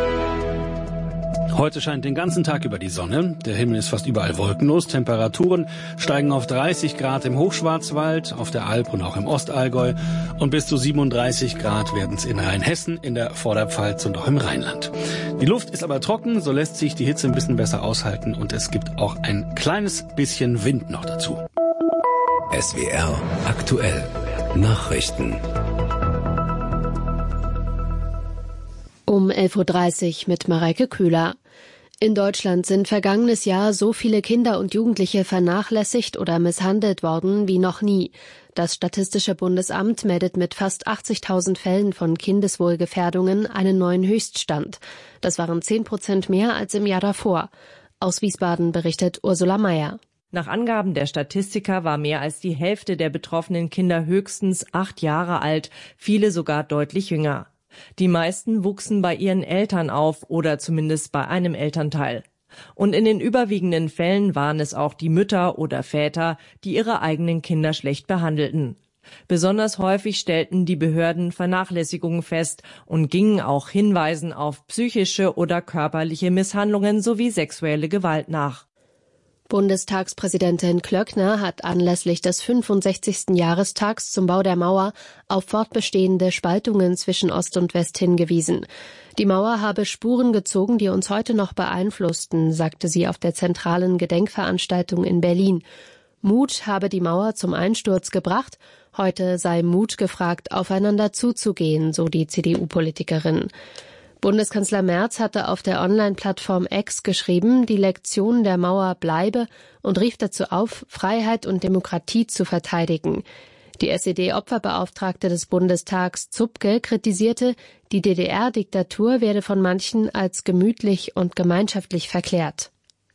S7: Heute scheint den ganzen Tag über die Sonne. Der Himmel ist fast überall wolkenlos. Temperaturen steigen auf dreißig Grad im Hochschwarzwald, auf der Alp und auch im Ostallgäu. Und bis zu siebenunddreißig Grad werden es in Rheinhessen, in der Vorderpfalz und auch im Rheinland. Die Luft ist aber trocken, so lässt sich die Hitze ein bisschen besser aushalten. Und es gibt auch ein kleines bisschen Wind noch dazu.
S6: S W R aktuell. Nachrichten.
S4: Um elf Uhr dreißig mit Mareike Kühler. In Deutschland sind vergangenes Jahr so viele Kinder und Jugendliche vernachlässigt oder misshandelt worden wie noch nie. Das Statistische Bundesamt meldet mit fast achtzigtausend Fällen von Kindeswohlgefährdungen einen neuen Höchststand. Das waren zehn Prozent mehr als im Jahr davor. Aus Wiesbaden berichtet Ursula Mayer.
S5: Nach Angaben der Statistiker war mehr als die Hälfte der betroffenen Kinder höchstens acht Jahre alt, viele sogar deutlich jünger. Die meisten wuchsen bei ihren Eltern auf oder zumindest bei einem Elternteil. Und in den überwiegenden Fällen waren es auch die Mütter oder Väter, die ihre eigenen Kinder schlecht behandelten. Besonders häufig stellten die Behörden Vernachlässigungen fest und gingen auch Hinweisen auf psychische oder körperliche Misshandlungen sowie sexuelle Gewalt nach.
S4: Bundestagspräsidentin Klöckner hat anlässlich des fünfundsechzigsten Jahrestags zum Bau der Mauer auf fortbestehende Spaltungen zwischen Ost und West hingewiesen. Die Mauer habe Spuren gezogen, die uns heute noch beeinflussten, sagte sie auf der zentralen Gedenkveranstaltung in Berlin. Mut habe die Mauer zum Einsturz gebracht, heute sei Mut gefragt, aufeinander zuzugehen, so die C D U-Politikerin. Bundeskanzler Merz hatte auf der Online-Plattform X geschrieben, die Lektion der Mauer bleibe und rief dazu auf, Freiheit und Demokratie zu verteidigen. Die S E D-Opferbeauftragte des Bundestags Zupke kritisierte, die D D R-Diktatur werde von manchen als gemütlich und gemeinschaftlich verklärt.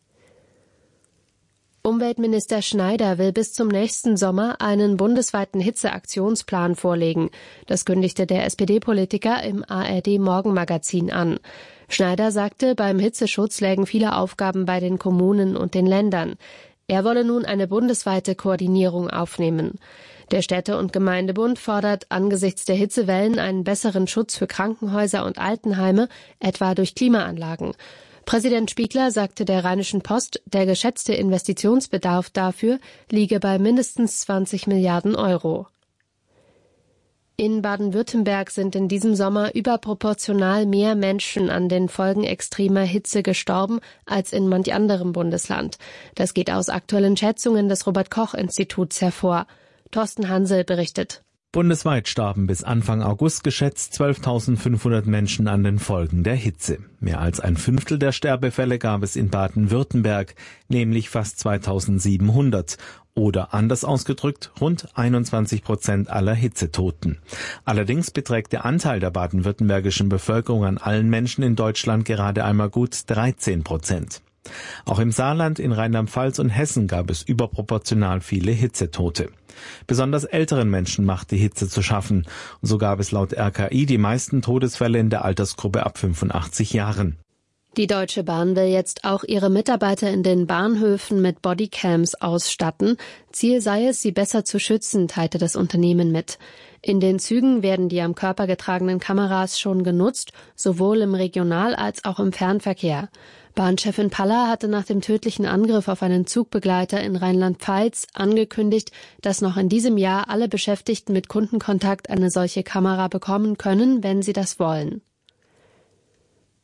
S4: Umweltminister Schneider will bis zum nächsten Sommer einen bundesweiten Hitzeaktionsplan vorlegen. Das kündigte der S P D-Politiker im A R D-Morgenmagazin an. Schneider sagte, beim Hitzeschutz lägen viele Aufgaben bei den Kommunen und den Ländern. Er wolle nun eine bundesweite Koordinierung aufnehmen. Der Städte- und Gemeindebund fordert angesichts der Hitzewellen einen besseren Schutz für Krankenhäuser und Altenheime, etwa durch Klimaanlagen. Präsident Spiegler sagte der Rheinischen Post, der geschätzte Investitionsbedarf dafür liege bei mindestens zwanzig Milliarden Euro. In Baden-Württemberg sind in diesem Sommer überproportional mehr Menschen an den Folgen extremer Hitze gestorben als in manch anderem Bundesland. Das geht aus aktuellen Schätzungen des Robert-Koch-Instituts hervor. Thorsten Hansel berichtet.
S8: Bundesweit starben bis Anfang August geschätzt zwölftausendfünfhundert Menschen an den Folgen der Hitze. Mehr als ein Fünftel der Sterbefälle gab es in Baden-Württemberg, nämlich fast zweitausendsiebenhundert. Oder anders ausgedrückt, rund einundzwanzig Prozent aller Hitzetoten. Allerdings beträgt der Anteil der baden-württembergischen Bevölkerung an allen Menschen in Deutschland gerade einmal gut dreizehn Prozent. Auch im Saarland, in Rheinland-Pfalz und Hessen gab es überproportional viele Hitzetote. Besonders älteren Menschen macht die Hitze zu schaffen. Und so gab es laut R K I die meisten Todesfälle in der Altersgruppe ab fünfundachtzig Jahren.
S4: Die Deutsche Bahn will jetzt auch ihre Mitarbeiter in den Bahnhöfen mit Bodycams ausstatten. Ziel sei es, sie besser zu schützen, teilte das Unternehmen mit. In den Zügen werden die am Körper getragenen Kameras schon genutzt, sowohl im Regional- als auch im Fernverkehr. Bahnchefin Paller hatte nach dem tödlichen Angriff auf einen Zugbegleiter in Rheinland-Pfalz angekündigt, dass noch in diesem Jahr alle Beschäftigten mit Kundenkontakt eine solche Kamera bekommen können, wenn sie das wollen.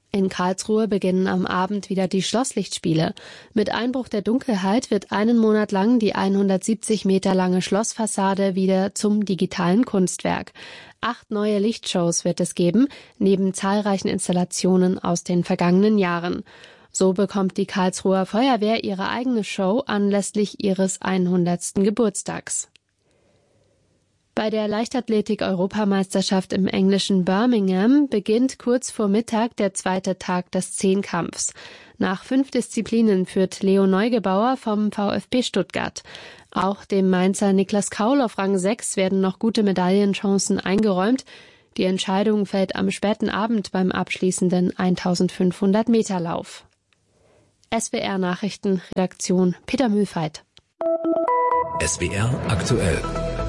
S4: In Karlsruhe beginnen am Abend wieder die Schlosslichtspiele. Mit Einbruch der Dunkelheit wird einen Monat lang die hundertsiebzig Meter lange Schlossfassade wieder zum digitalen Kunstwerk. Acht neue Lichtshows wird es geben, neben zahlreichen Installationen aus den vergangenen Jahren. So bekommt die Karlsruher Feuerwehr ihre eigene Show anlässlich ihres hundertsten Geburtstags. Bei der Leichtathletik-Europameisterschaft im englischen Birmingham beginnt kurz vor Mittag der zweite Tag des Zehnkampfs. Nach fünf Disziplinen führt Leo Neugebauer vom VfB Stuttgart. Auch dem Mainzer Niklas Kaul auf Rang sechs werden noch gute Medaillenchancen eingeräumt. Die Entscheidung fällt am späten Abend beim abschließenden eintausendfünfhundert Meter Lauf. S W R Nachrichten, Redaktion Peter Mühlfeit.
S6: S W R aktuell.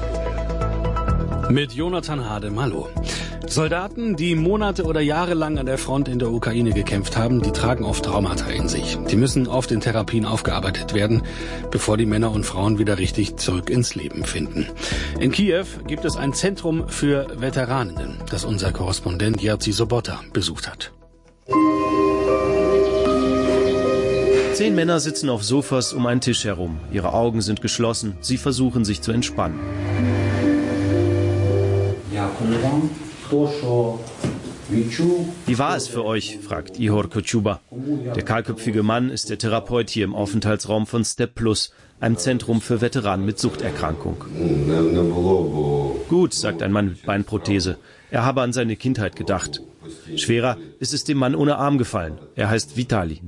S7: Mit Jonathan Hade-Mallow. Soldaten, die Monate oder Jahre lang an der Front in der Ukraine gekämpft haben, die tragen oft Traumata in sich. Die müssen oft in Therapien aufgearbeitet werden, bevor die Männer und Frauen wieder richtig zurück ins Leben finden. In Kiew gibt es ein Zentrum für Veteraninnen, das unser Korrespondent Jerzy Sobota besucht hat.
S9: Zehn Männer sitzen auf Sofas um einen Tisch herum. Ihre Augen sind geschlossen. Sie versuchen, sich zu entspannen. Wie war es für euch? Fragt Ihor Kochuba. Der kahlköpfige Mann ist der Therapeut hier im Aufenthaltsraum von Step Plus, einem Zentrum für Veteranen mit Suchterkrankung. Gut, sagt ein Mann mit Beinprothese. Er habe an seine Kindheit gedacht. Schwerer ist es dem Mann ohne Arm gefallen. Er heißt Vitali.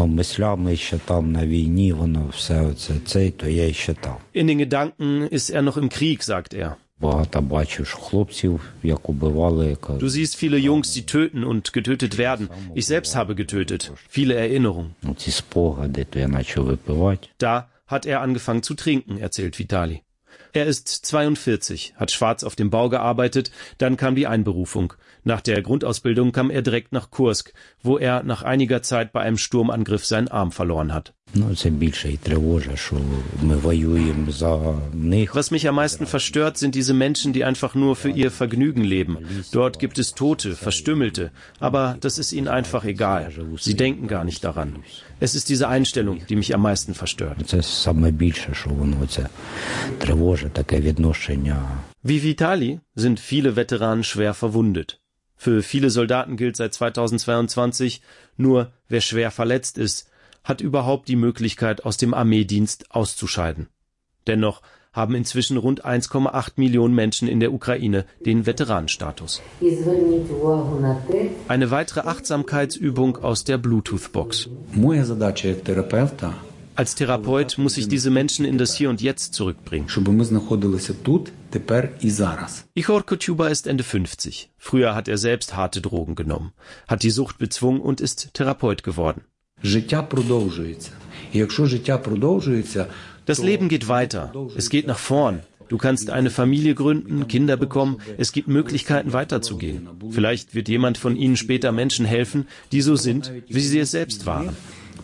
S9: In den Gedanken ist er noch im Krieg, sagt er. Du siehst viele Jungs, die töten und getötet werden. Ich selbst habe getötet. Viele Erinnerungen. Da hat er angefangen zu trinken, erzählt Vitali. Er ist zweiundvierzig, hat schwarz auf dem Bau gearbeitet, dann kam die Einberufung. Nach der Grundausbildung kam er direkt nach Kursk, wo er nach einiger Zeit bei einem Sturmangriff seinen Arm verloren hat. Was mich am meisten verstört, sind diese Menschen, die einfach nur für ihr Vergnügen leben. Dort gibt es Tote, Verstümmelte, aber das ist ihnen einfach egal. Sie denken gar nicht daran. Es ist diese Einstellung, die mich am meisten verstört. Wie Vitali sind viele Veteranen schwer verwundet. Für viele Soldaten gilt seit zweitausendzweiundzwanzig, nur wer schwer verletzt ist, hat überhaupt die Möglichkeit, aus dem Armeedienst auszuscheiden. Dennoch haben inzwischen rund eins Komma acht Millionen Menschen in der Ukraine den Veteranenstatus. Eine weitere Achtsamkeitsübung aus der Bluetooth-Box. Als Therapeut muss ich diese Menschen in das Hier und Jetzt zurückbringen. Ihor Kochuba ist Ende fünfzig. Früher hat er selbst harte Drogen genommen, hat die Sucht bezwungen und ist Therapeut geworden. Das Leben geht weiter. Es geht nach vorn. Du kannst eine Familie gründen, Kinder bekommen. Es gibt Möglichkeiten, weiterzugehen. Vielleicht wird jemand von ihnen später Menschen helfen, die so sind, wie sie es selbst waren.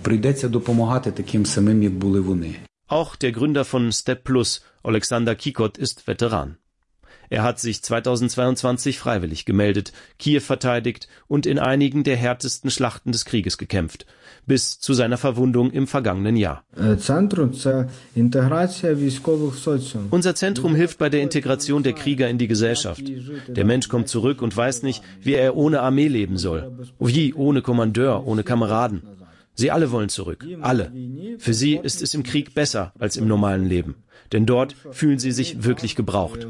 S9: Auch der Gründer von Step Plus, Oleksandr Kikot, ist Veteran. Er hat sich zweitausendzweiundzwanzig freiwillig gemeldet, Kiew verteidigt und in einigen der härtesten Schlachten des Krieges gekämpft, bis zu seiner Verwundung im vergangenen Jahr. Unser Zentrum hilft bei der Integration der Krieger in die Gesellschaft. Der Mensch kommt zurück und weiß nicht, wie er ohne Armee leben soll. Wie ohne Kommandeur, ohne Kameraden. Sie alle wollen zurück, alle. Für sie ist es im Krieg besser als im normalen Leben. Denn dort fühlen sie sich wirklich gebraucht.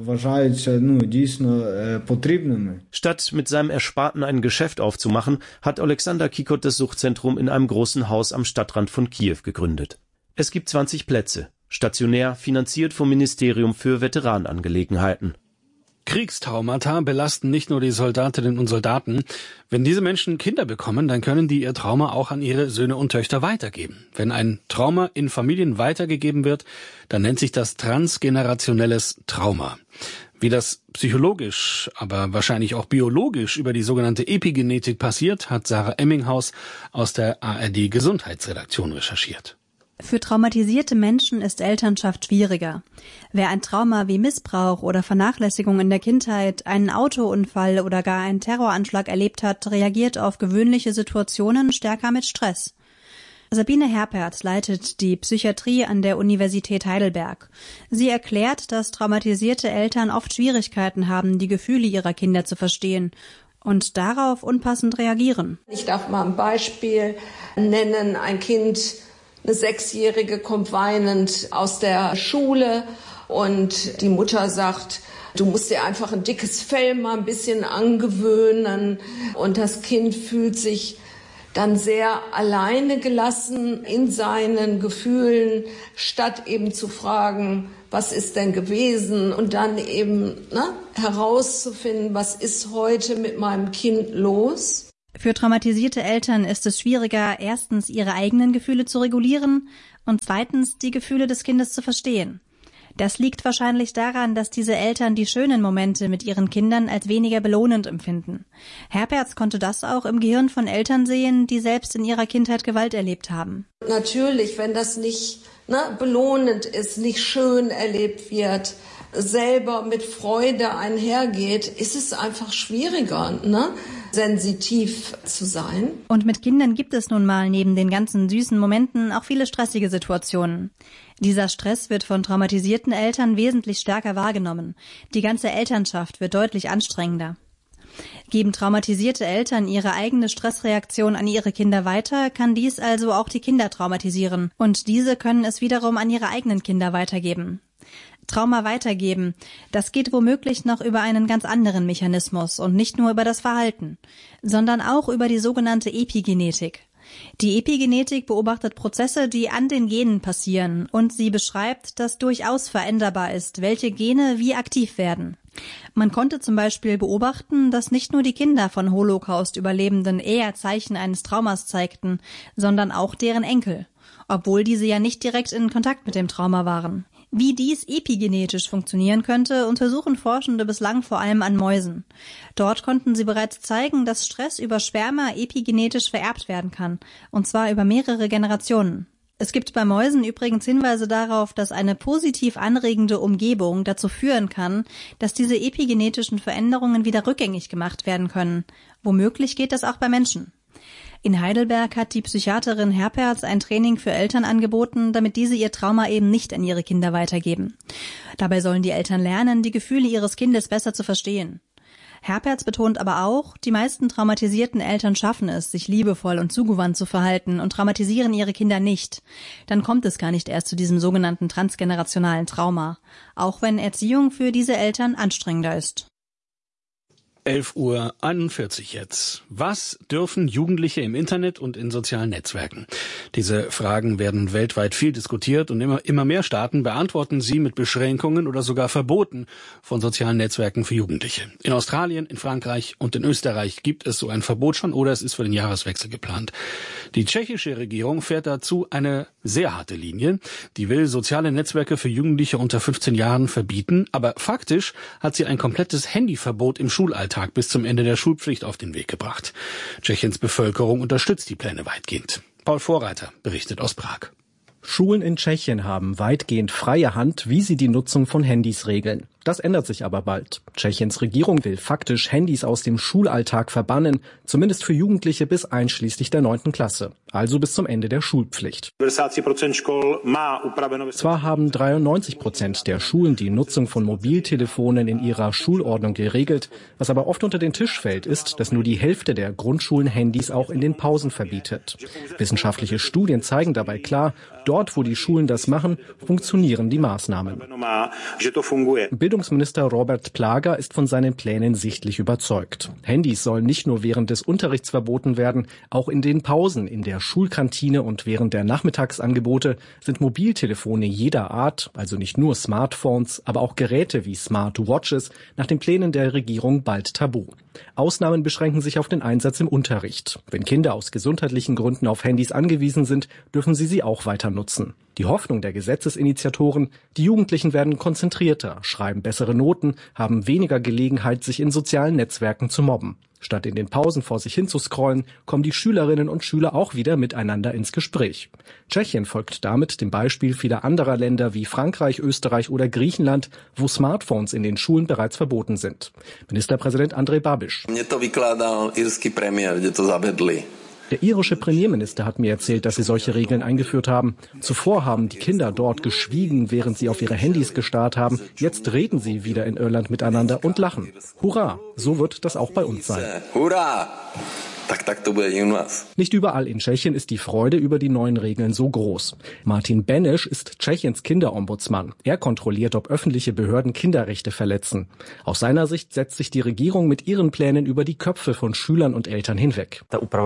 S9: Statt mit seinem Ersparten ein Geschäft aufzumachen, hat Oleksandr Kikot das Suchtzentrum in einem großen Haus am Stadtrand von Kiew gegründet. Es gibt zwanzig Plätze, stationär finanziert vom Ministerium für Veteranenangelegenheiten.
S7: Kriegstraumata belasten nicht nur die Soldatinnen und Soldaten. Wenn diese Menschen Kinder bekommen, dann können die ihr Trauma auch an ihre Söhne und Töchter weitergeben. Wenn ein Trauma in Familien weitergegeben wird, dann nennt sich das transgenerationelles Trauma. Wie das psychologisch, aber wahrscheinlich auch biologisch über die sogenannte Epigenetik passiert, hat Sarah Emminghaus aus der A R D Gesundheitsredaktion recherchiert.
S10: Für traumatisierte Menschen ist Elternschaft schwieriger. Wer ein Trauma wie Missbrauch oder Vernachlässigung in der Kindheit, einen Autounfall oder gar einen Terroranschlag erlebt hat, reagiert auf gewöhnliche Situationen stärker mit Stress. Sabine Herperz leitet die Psychiatrie an der Universität Heidelberg. Sie erklärt, dass traumatisierte Eltern oft Schwierigkeiten haben, die Gefühle ihrer Kinder zu verstehen und darauf unpassend reagieren.
S11: Ich darf mal ein Beispiel nennen. Ein Kind, eine Sechsjährige, kommt weinend aus der Schule und die Mutter sagt, du musst dir einfach ein dickes Fell mal ein bisschen angewöhnen. Und das Kind fühlt sich dann sehr alleine gelassen in seinen Gefühlen, statt eben zu fragen, was ist denn gewesen? Und dann eben ne, herauszufinden, was ist heute mit meinem Kind los?
S10: Für traumatisierte Eltern ist es schwieriger, erstens ihre eigenen Gefühle zu regulieren und zweitens die Gefühle des Kindes zu verstehen. Das liegt wahrscheinlich daran, dass diese Eltern die schönen Momente mit ihren Kindern als weniger belohnend empfinden. Herperz konnte das auch im Gehirn von Eltern sehen, die selbst in ihrer Kindheit Gewalt erlebt haben.
S11: Natürlich, wenn das nicht ne, belohnend ist, nicht schön erlebt wird, selber mit Freude einhergeht, ist es einfach schwieriger, ne, sensitiv zu sein.
S10: Und mit Kindern gibt es nun mal neben den ganzen süßen Momenten auch viele stressige Situationen. Dieser Stress wird von traumatisierten Eltern wesentlich stärker wahrgenommen. Die ganze Elternschaft wird deutlich anstrengender. Geben traumatisierte Eltern ihre eigene Stressreaktion an ihre Kinder weiter, kann dies also auch die Kinder traumatisieren. Und diese können es wiederum an ihre eigenen Kinder weitergeben. Trauma weitergeben, das geht womöglich noch über einen ganz anderen Mechanismus und nicht nur über das Verhalten, sondern auch über die sogenannte Epigenetik. Die Epigenetik beobachtet Prozesse, die an den Genen passieren, und sie beschreibt, dass durchaus veränderbar ist, welche Gene wie aktiv werden. Man konnte zum Beispiel beobachten, dass nicht nur die Kinder von Holocaust-Überlebenden eher Zeichen eines Traumas zeigten, sondern auch deren Enkel, obwohl diese ja nicht direkt in Kontakt mit dem Trauma waren. Wie dies epigenetisch funktionieren könnte, untersuchen Forschende bislang vor allem an Mäusen. Dort konnten sie bereits zeigen, dass Stress über Sperma epigenetisch vererbt werden kann, und zwar über mehrere Generationen. Es gibt bei Mäusen übrigens Hinweise darauf, dass eine positiv anregende Umgebung dazu führen kann, dass diese epigenetischen Veränderungen wieder rückgängig gemacht werden können. Womöglich geht das auch bei Menschen. In Heidelberg hat die Psychiaterin Herperz ein Training für Eltern angeboten, damit diese ihr Trauma eben nicht an ihre Kinder weitergeben. Dabei sollen die Eltern lernen, die Gefühle ihres Kindes besser zu verstehen. Herperz betont aber auch, die meisten traumatisierten Eltern schaffen es, sich liebevoll und zugewandt zu verhalten und traumatisieren ihre Kinder nicht. Dann kommt es gar nicht erst zu diesem sogenannten transgenerationalen Trauma, auch wenn Erziehung für diese Eltern anstrengender ist.
S7: elf Uhr einundvierzig jetzt. Was dürfen Jugendliche im Internet und in sozialen Netzwerken? Diese Fragen werden weltweit viel diskutiert und immer, immer mehr Staaten beantworten sie mit Beschränkungen oder sogar Verboten von sozialen Netzwerken für Jugendliche. In Australien, in Frankreich und in Österreich gibt es so ein Verbot schon oder es ist für den Jahreswechsel geplant. Die tschechische Regierung fährt dazu eine sehr harte Linie. Die will soziale Netzwerke für Jugendliche unter fünfzehn Jahren verbieten, aber faktisch hat sie ein komplettes Handyverbot im Schulalltag bis zum Ende der Schulpflicht auf den Weg gebracht. Tschechiens Bevölkerung unterstützt die Pläne weitgehend. Paul Vorreiter berichtet aus Prag.
S12: Schulen in Tschechien haben weitgehend freie Hand, wie sie die Nutzung von Handys regeln. Das ändert sich aber bald. Tschechiens Regierung will faktisch Handys aus dem Schulalltag verbannen, zumindest für Jugendliche bis einschließlich der neunten Klasse, also bis zum Ende der Schulpflicht. Zwar haben dreiundneunzig Prozent der Schulen die Nutzung von Mobiltelefonen in ihrer Schulordnung geregelt, was aber oft unter den Tisch fällt, ist, dass nur die Hälfte der Grundschulen Handys auch in den Pausen verbietet. Wissenschaftliche Studien zeigen dabei klar, dort, wo die Schulen das machen, funktionieren die Maßnahmen. Bildungsminister Robert Plaga ist von seinen Plänen sichtlich überzeugt. Handys sollen nicht nur während des Unterrichts verboten werden, auch in den Pausen, in der Schulkantine und während der Nachmittagsangebote sind Mobiltelefone jeder Art, also nicht nur Smartphones, aber auch Geräte wie Smartwatches, nach den Plänen der Regierung bald tabu. Ausnahmen beschränken sich auf den Einsatz im Unterricht. Wenn Kinder aus gesundheitlichen Gründen auf Handys angewiesen sind, dürfen sie sie auch weiter nutzen. Die Hoffnung der Gesetzesinitiatoren, die Jugendlichen werden konzentrierter, schreiben bessere Noten, haben weniger Gelegenheit, sich in sozialen Netzwerken zu mobben. Statt in den Pausen vor sich hin zu scrollen, kommen die Schülerinnen und Schüler auch wieder miteinander ins Gespräch. Tschechien folgt damit dem Beispiel vieler anderer Länder wie Frankreich, Österreich oder Griechenland, wo Smartphones in den Schulen bereits verboten sind. Ministerpräsident Andrej Babiš. Der irische Premierminister hat mir erzählt, dass sie solche Regeln eingeführt haben. Zuvor haben die Kinder dort geschwiegen, während sie auf ihre Handys gestarrt haben. Jetzt reden sie wieder in Irland miteinander und lachen. Hurra! So wird das auch bei uns sein. Hurra! Nicht überall in Tschechien ist die Freude über die neuen Regeln so groß. Martin Beneš ist Tschechiens Kinderombudsmann. Er kontrolliert, ob öffentliche Behörden Kinderrechte verletzen. Aus seiner Sicht setzt sich die Regierung mit ihren Plänen über die Köpfe von Schülern und Eltern hinweg.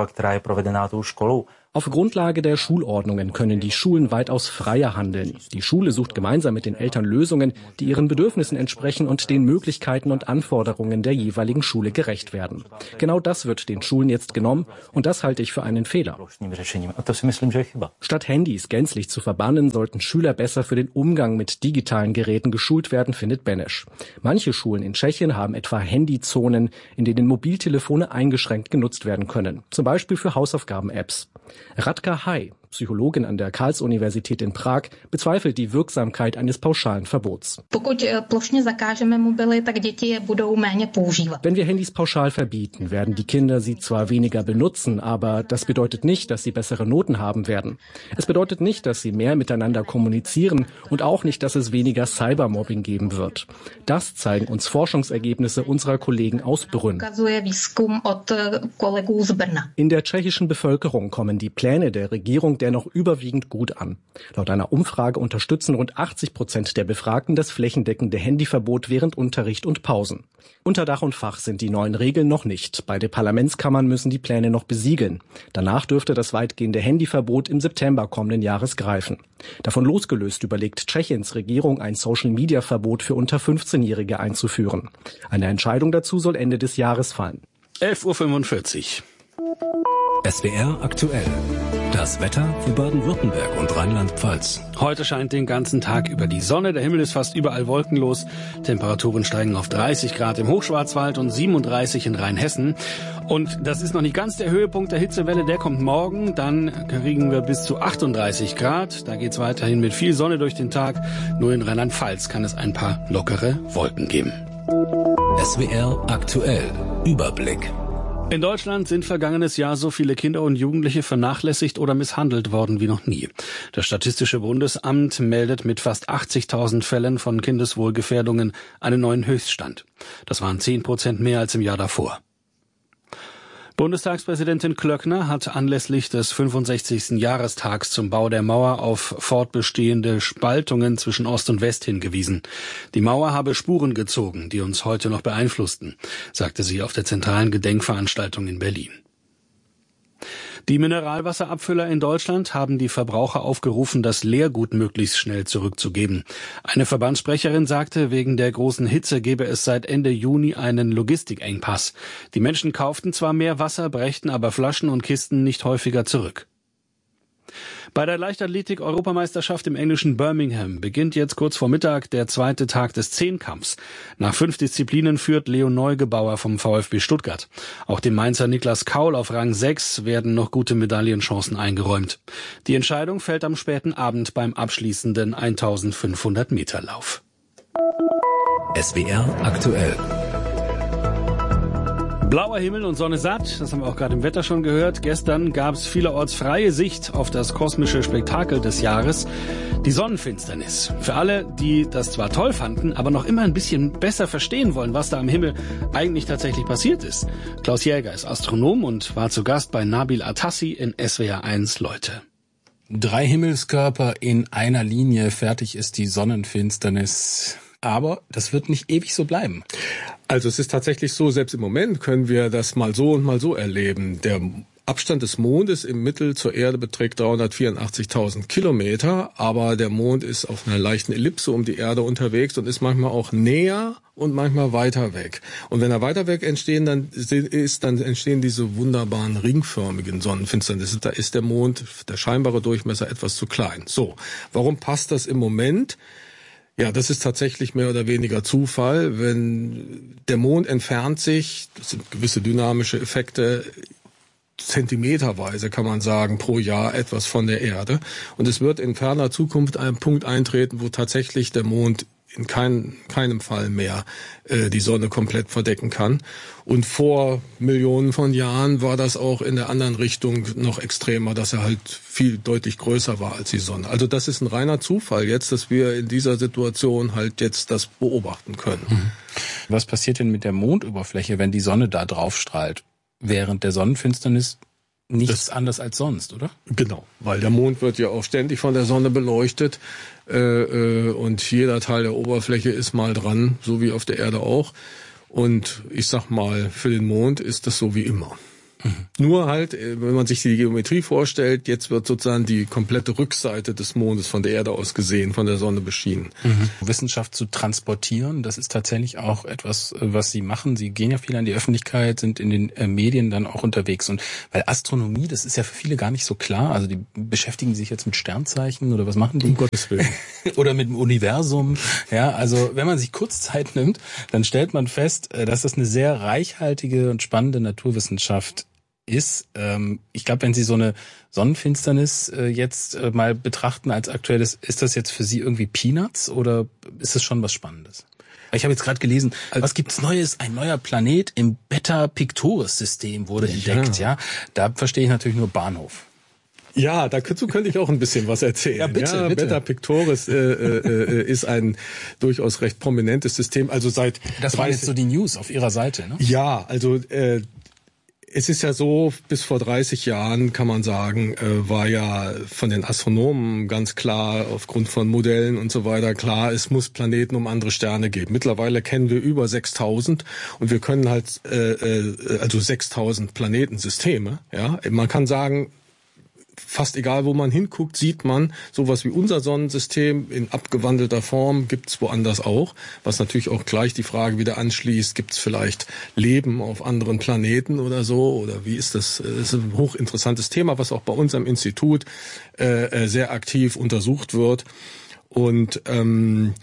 S12: Auf Grundlage der Schulordnungen können die Schulen weitaus freier handeln. Die Schule sucht gemeinsam mit den Eltern Lösungen, die ihren Bedürfnissen entsprechen und den Möglichkeiten und Anforderungen der jeweiligen Schule gerecht werden. Genau das wird den Schulen jetzt genommen und das halte ich für einen Fehler. Statt Handys gänzlich zu verbannen, sollten Schüler besser für den Umgang mit digitalen Geräten geschult werden, findet Beneš. Manche Schulen in Tschechien haben etwa Handyzonen, in denen Mobiltelefone eingeschränkt genutzt werden können, zum Beispiel für Hausaufgaben-Apps. Radka Hai, Psychologin an der Karls-Universität in Prag, bezweifelt die Wirksamkeit eines pauschalen Verbots. Wenn wir Handys pauschal verbieten, werden die Kinder sie zwar weniger benutzen, aber das bedeutet nicht, dass sie bessere Noten haben werden. Es bedeutet nicht, dass sie mehr miteinander kommunizieren und auch nicht, dass es weniger Cybermobbing geben wird. Das zeigen uns Forschungsergebnisse unserer Kollegen aus Brünn. In der tschechischen Bevölkerung kommen die Pläne der Regierung dennoch überwiegend gut an. Laut einer Umfrage unterstützen rund achtzig Prozent der Befragten das flächendeckende Handyverbot während Unterricht und Pausen. Unter Dach und Fach sind die neuen Regeln noch nicht. Beide Parlamentskammern müssen die Pläne noch besiegeln. Danach dürfte das weitgehende Handyverbot im September kommenden Jahres greifen. Davon losgelöst überlegt Tschechiens Regierung, ein Social-Media-Verbot für unter fünfzehnjährige einzuführen. Eine Entscheidung dazu soll Ende des Jahres fallen.
S7: elf Uhr fünfundvierzig.
S6: S W R aktuell. Das Wetter für Baden-Württemberg und Rheinland-Pfalz.
S7: Heute scheint den ganzen Tag über die Sonne. Der Himmel ist fast überall wolkenlos. Temperaturen steigen auf dreißig Grad im Hochschwarzwald und siebenunddreißig in Rheinhessen. Und das ist noch nicht ganz der Höhepunkt der Hitzewelle. Der kommt morgen. Dann kriegen wir bis zu achtunddreißig Grad. Da geht's weiterhin mit viel Sonne durch den Tag. Nur in Rheinland-Pfalz kann es ein paar lockere Wolken geben.
S6: S W R aktuell. Überblick.
S7: In Deutschland sind vergangenes Jahr so viele Kinder und Jugendliche vernachlässigt oder misshandelt worden wie noch nie. Das Statistische Bundesamt meldet mit fast achtzigtausend Fällen von Kindeswohlgefährdungen einen neuen Höchststand. Das waren zehn Prozent mehr als im Jahr davor. Bundestagspräsidentin Klöckner hat anlässlich des fünfundsechzigsten Jahrestags zum Bau der Mauer auf fortbestehende Spaltungen zwischen Ost und West hingewiesen. Die Mauer habe Spuren gezogen, die uns heute noch beeinflussten, sagte sie auf der zentralen Gedenkveranstaltung in Berlin. Die Mineralwasserabfüller in Deutschland haben die Verbraucher aufgerufen, das Leergut möglichst schnell zurückzugeben. Eine Verbandssprecherin sagte, wegen der großen Hitze gebe es seit Ende Juni einen Logistikengpass. Die Menschen kauften zwar mehr Wasser, brächten aber Flaschen und Kisten nicht häufiger zurück. Bei der Leichtathletik-Europameisterschaft im englischen Birmingham beginnt jetzt kurz vor Mittag der zweite Tag des Zehnkampfs. Nach fünf Disziplinen führt Leo Neugebauer vom VfB Stuttgart. Auch dem Mainzer Niklas Kaul auf Rang sechs werden noch gute Medaillenchancen eingeräumt. Die Entscheidung fällt am späten Abend beim abschließenden eintausendfünfhundert Meter Lauf.
S6: S W R aktuell.
S7: Blauer Himmel und Sonne satt, das haben wir auch gerade im Wetter schon gehört. Gestern gab es vielerorts freie Sicht auf das kosmische Spektakel des Jahres, die Sonnenfinsternis. Für alle, die das zwar toll fanden, aber noch immer ein bisschen besser verstehen wollen, was da am Himmel eigentlich tatsächlich passiert ist. Klaus Jäger ist Astronom und war zu Gast bei Nabil Atassi in S W R eins Leute.
S2: Drei Himmelskörper in einer Linie, fertig ist die Sonnenfinsternis. Aber das wird nicht ewig so bleiben.
S13: Also es ist tatsächlich so, selbst im Moment können wir das mal so und mal so erleben. Der Abstand des Mondes im Mittel zur Erde beträgt dreihundertvierundachtzigtausend Kilometer, aber der Mond ist auf einer leichten Ellipse um die Erde unterwegs und ist manchmal auch näher und manchmal weiter weg. Und wenn er weiter weg entstehen, dann ist, dann entstehen diese wunderbaren ringförmigen Sonnenfinsternissen. Da ist der Mond, der scheinbare Durchmesser, etwas zu klein. So, warum passt das im Moment? Ja, das ist tatsächlich mehr oder weniger Zufall. Wenn der Mond entfernt sich, das sind gewisse dynamische Effekte, zentimeterweise kann man sagen, pro Jahr etwas von der Erde. Und es wird in ferner Zukunft ein Punkt eintreten, wo tatsächlich der Mond in kein, keinem Fall mehr äh, die Sonne komplett verdecken kann. Und vor Millionen von Jahren war das auch in der anderen Richtung noch extremer, dass er halt viel deutlich größer war als die Sonne. Also das ist ein reiner Zufall jetzt, dass wir in dieser Situation halt jetzt das beobachten können.
S2: Was passiert denn mit der Mondoberfläche, wenn die Sonne da drauf strahlt? Während der Sonnenfinsternis nichts das, anders als sonst, oder?
S13: Genau, weil der Mond wird ja auch ständig von der Sonne beleuchtet äh, äh, und jeder Teil der Oberfläche ist mal dran, so wie auf der Erde auch. Und ich sag mal, für den Mond ist das so wie immer. Mhm. Nur halt, wenn man sich die Geometrie vorstellt, jetzt wird sozusagen die komplette Rückseite des Mondes von der Erde aus gesehen, von der Sonne beschienen.
S2: Mhm. Wissenschaft zu transportieren, das ist tatsächlich auch etwas, was Sie machen. Sie gehen ja viel an die Öffentlichkeit, sind in den äh, Medien dann auch unterwegs. Und weil Astronomie, das ist ja für viele gar nicht so klar. Also die beschäftigen sich jetzt mit Sternzeichen oder was machen die?
S13: Um Gottes Willen.
S2: Oder mit dem Universum. Ja, also wenn man sich kurz Zeit nimmt, dann stellt man fest, dass das eine sehr reichhaltige und spannende Naturwissenschaft ist. Ähm, ich glaube, wenn Sie so eine Sonnenfinsternis äh, jetzt äh, mal betrachten als aktuelles, ist das jetzt für Sie irgendwie Peanuts oder ist das schon was Spannendes? Ich habe jetzt gerade gelesen, was gibt's Neues? Ein neuer Planet im Beta Pictoris-System wurde entdeckt. Ja, ja? Da verstehe ich natürlich nur Bahnhof.
S13: Ja, dazu könnte ich auch ein bisschen was erzählen.
S2: Ja, bitte, ja, bitte.
S13: Beta Pictoris äh, äh, ist ein durchaus recht prominentes System. Also seit
S2: das waren jetzt so die News auf Ihrer Seite, ne?
S13: Ja, also äh, es ist ja so, bis vor dreißig Jahren kann man sagen, äh, war ja von den Astronomen ganz klar aufgrund von Modellen und so weiter klar, es muss Planeten um andere Sterne geben. Mittlerweile kennen wir über sechstausend und wir können halt äh, äh, also sechstausend Planetensysteme. Ja, man kann sagen, fast egal, wo man hinguckt, sieht man, sowas wie unser Sonnensystem in abgewandelter Form gibt's woanders auch, was natürlich auch gleich die Frage wieder anschließt, gibt's vielleicht Leben auf anderen Planeten oder so, oder wie ist das? Das ist ein hochinteressantes Thema, was auch bei uns am Institut äh, sehr aktiv untersucht wird. Und ähm,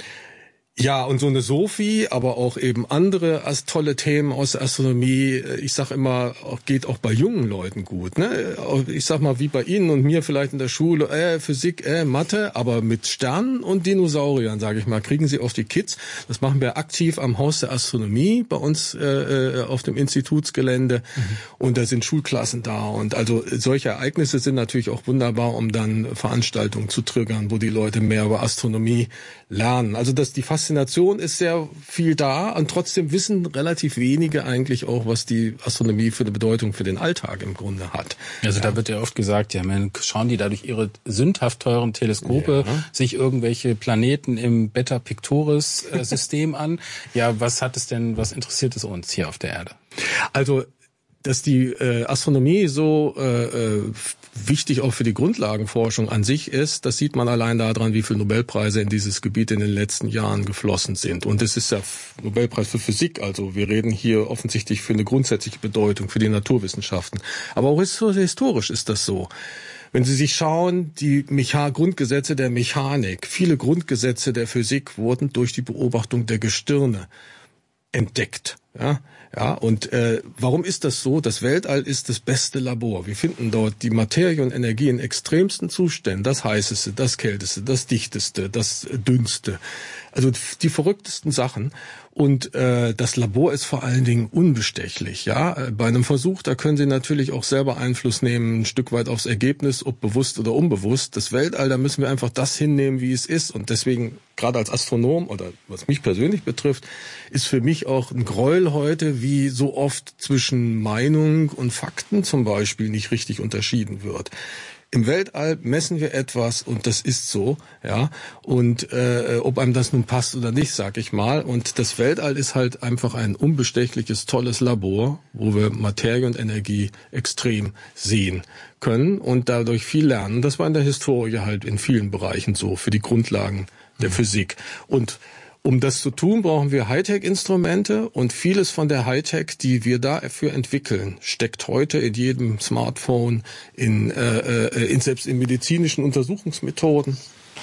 S13: ja, und so eine Sophie, aber auch eben andere als tolle Themen aus der Astronomie, ich sag immer, geht auch bei jungen Leuten gut. Ne? Ich sag mal, wie bei Ihnen und mir vielleicht in der Schule, äh, Physik, äh, Mathe, aber mit Sternen und Dinosauriern, sage ich mal, kriegen Sie auf die Kids. Das machen wir aktiv am Haus der Astronomie bei uns äh, auf dem Institutsgelände. Mhm. Und da sind Schulklassen da. Und also solche Ereignisse sind natürlich auch wunderbar, um dann Veranstaltungen zu triggern, wo die Leute mehr über Astronomie lernen. Also dass die Faszination ist sehr viel da und trotzdem wissen relativ wenige eigentlich auch, was die Astronomie für eine Bedeutung für den Alltag im Grunde hat.
S2: Also ja. Da wird ja oft gesagt, ja, man, schauen die da durch ihre sündhaft teuren Teleskope ja. sich irgendwelche Planeten im Beta Pictoris äh, System an. Ja, was hat es denn, was interessiert es uns hier auf der Erde?
S13: Also dass die äh, Astronomie so äh, wichtig auch für die Grundlagenforschung an sich ist, das sieht man allein daran, wie viele Nobelpreise in dieses Gebiet in den letzten Jahren geflossen sind. Und es ist ja Nobelpreis für Physik, also wir reden hier offensichtlich für eine grundsätzliche Bedeutung für die Naturwissenschaften. Aber auch historisch ist das so. Wenn Sie sich schauen, die Mecha- Grundgesetze der Mechanik, viele Grundgesetze der Physik wurden durch die Beobachtung der Gestirne entdeckt. Ja, ja. Und äh, warum ist das so? Das Weltall ist das beste Labor. Wir finden dort die Materie und Energie in extremsten Zuständen. Das heißeste, das kälteste, das dichteste, das dünnste. Also die verrücktesten Sachen. Und äh, das Labor ist vor allen Dingen unbestechlich. Ja, bei einem Versuch, da können Sie natürlich auch selber Einfluss nehmen, ein Stück weit aufs Ergebnis, ob bewusst oder unbewusst. Das Weltall, da müssen wir einfach das hinnehmen, wie es ist. Und deswegen, gerade als Astronom oder was mich persönlich betrifft, ist für mich auch ein Gräuel heute, wie so oft zwischen Meinung und Fakten zum Beispiel nicht richtig unterschieden wird. Im Weltall messen wir etwas und das ist so, ja. Und äh, ob einem das nun passt oder nicht, sag ich mal. Und das Weltall ist halt einfach ein unbestechliches, tolles Labor, wo wir Materie und Energie extrem sehen können und dadurch viel lernen. Das war in der Historie halt in vielen Bereichen so, für die Grundlagen der mhm. Physik. Und um das zu tun, brauchen wir Hightech-Instrumente und vieles von der Hightech, die wir dafür entwickeln, steckt heute in jedem Smartphone, in, äh, in selbst in medizinischen Untersuchungsmethoden.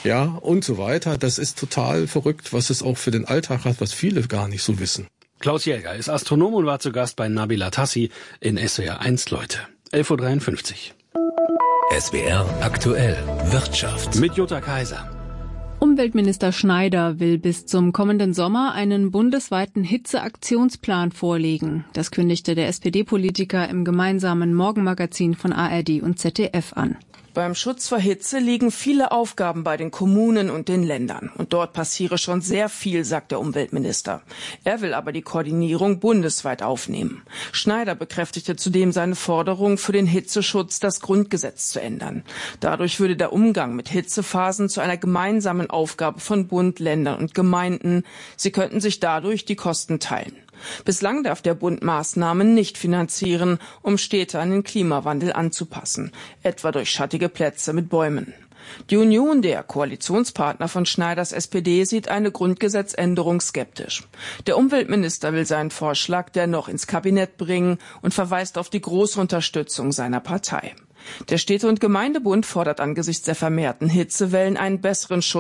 S13: ja, und so weiter. Das ist total verrückt, was es auch für den Alltag hat, was viele gar nicht so wissen.
S7: Klaus Jäger ist Astronom und war zu Gast bei Nabila Tassi in S W R eins Leute. elf Uhr dreiundfünfzig.
S6: S W R aktuell Wirtschaft.
S7: Mit Jutta Kaiser.
S1: Umweltminister Schneider will bis zum kommenden Sommer einen bundesweiten Hitzeaktionsplan vorlegen. Das kündigte der S P D-Politiker im gemeinsamen Morgenmagazin von A R D und Z D F an.
S14: Beim Schutz vor Hitze liegen viele Aufgaben bei den Kommunen und den Ländern. Und dort passiere schon sehr viel, sagt der Umweltminister. Er will aber die Koordinierung bundesweit aufnehmen. Schneider bekräftigte zudem seine Forderung, für den Hitzeschutz das Grundgesetz zu ändern. Dadurch würde der Umgang mit Hitzephasen zu einer gemeinsamen Aufgabe von Bund, Ländern und Gemeinden. Sie könnten sich dadurch die Kosten teilen. Bislang darf der Bund Maßnahmen nicht finanzieren, um Städte an den Klimawandel anzupassen, etwa durch schattige Plätze mit Bäumen. Die Union, der Koalitionspartner von Schneiders S P D, sieht eine Grundgesetzänderung skeptisch. Der Umweltminister will seinen Vorschlag dennoch ins Kabinett bringen und verweist auf die große Unterstützung seiner Partei. Der Städte- und Gemeindebund fordert angesichts der vermehrten Hitzewellen einen besseren Schutz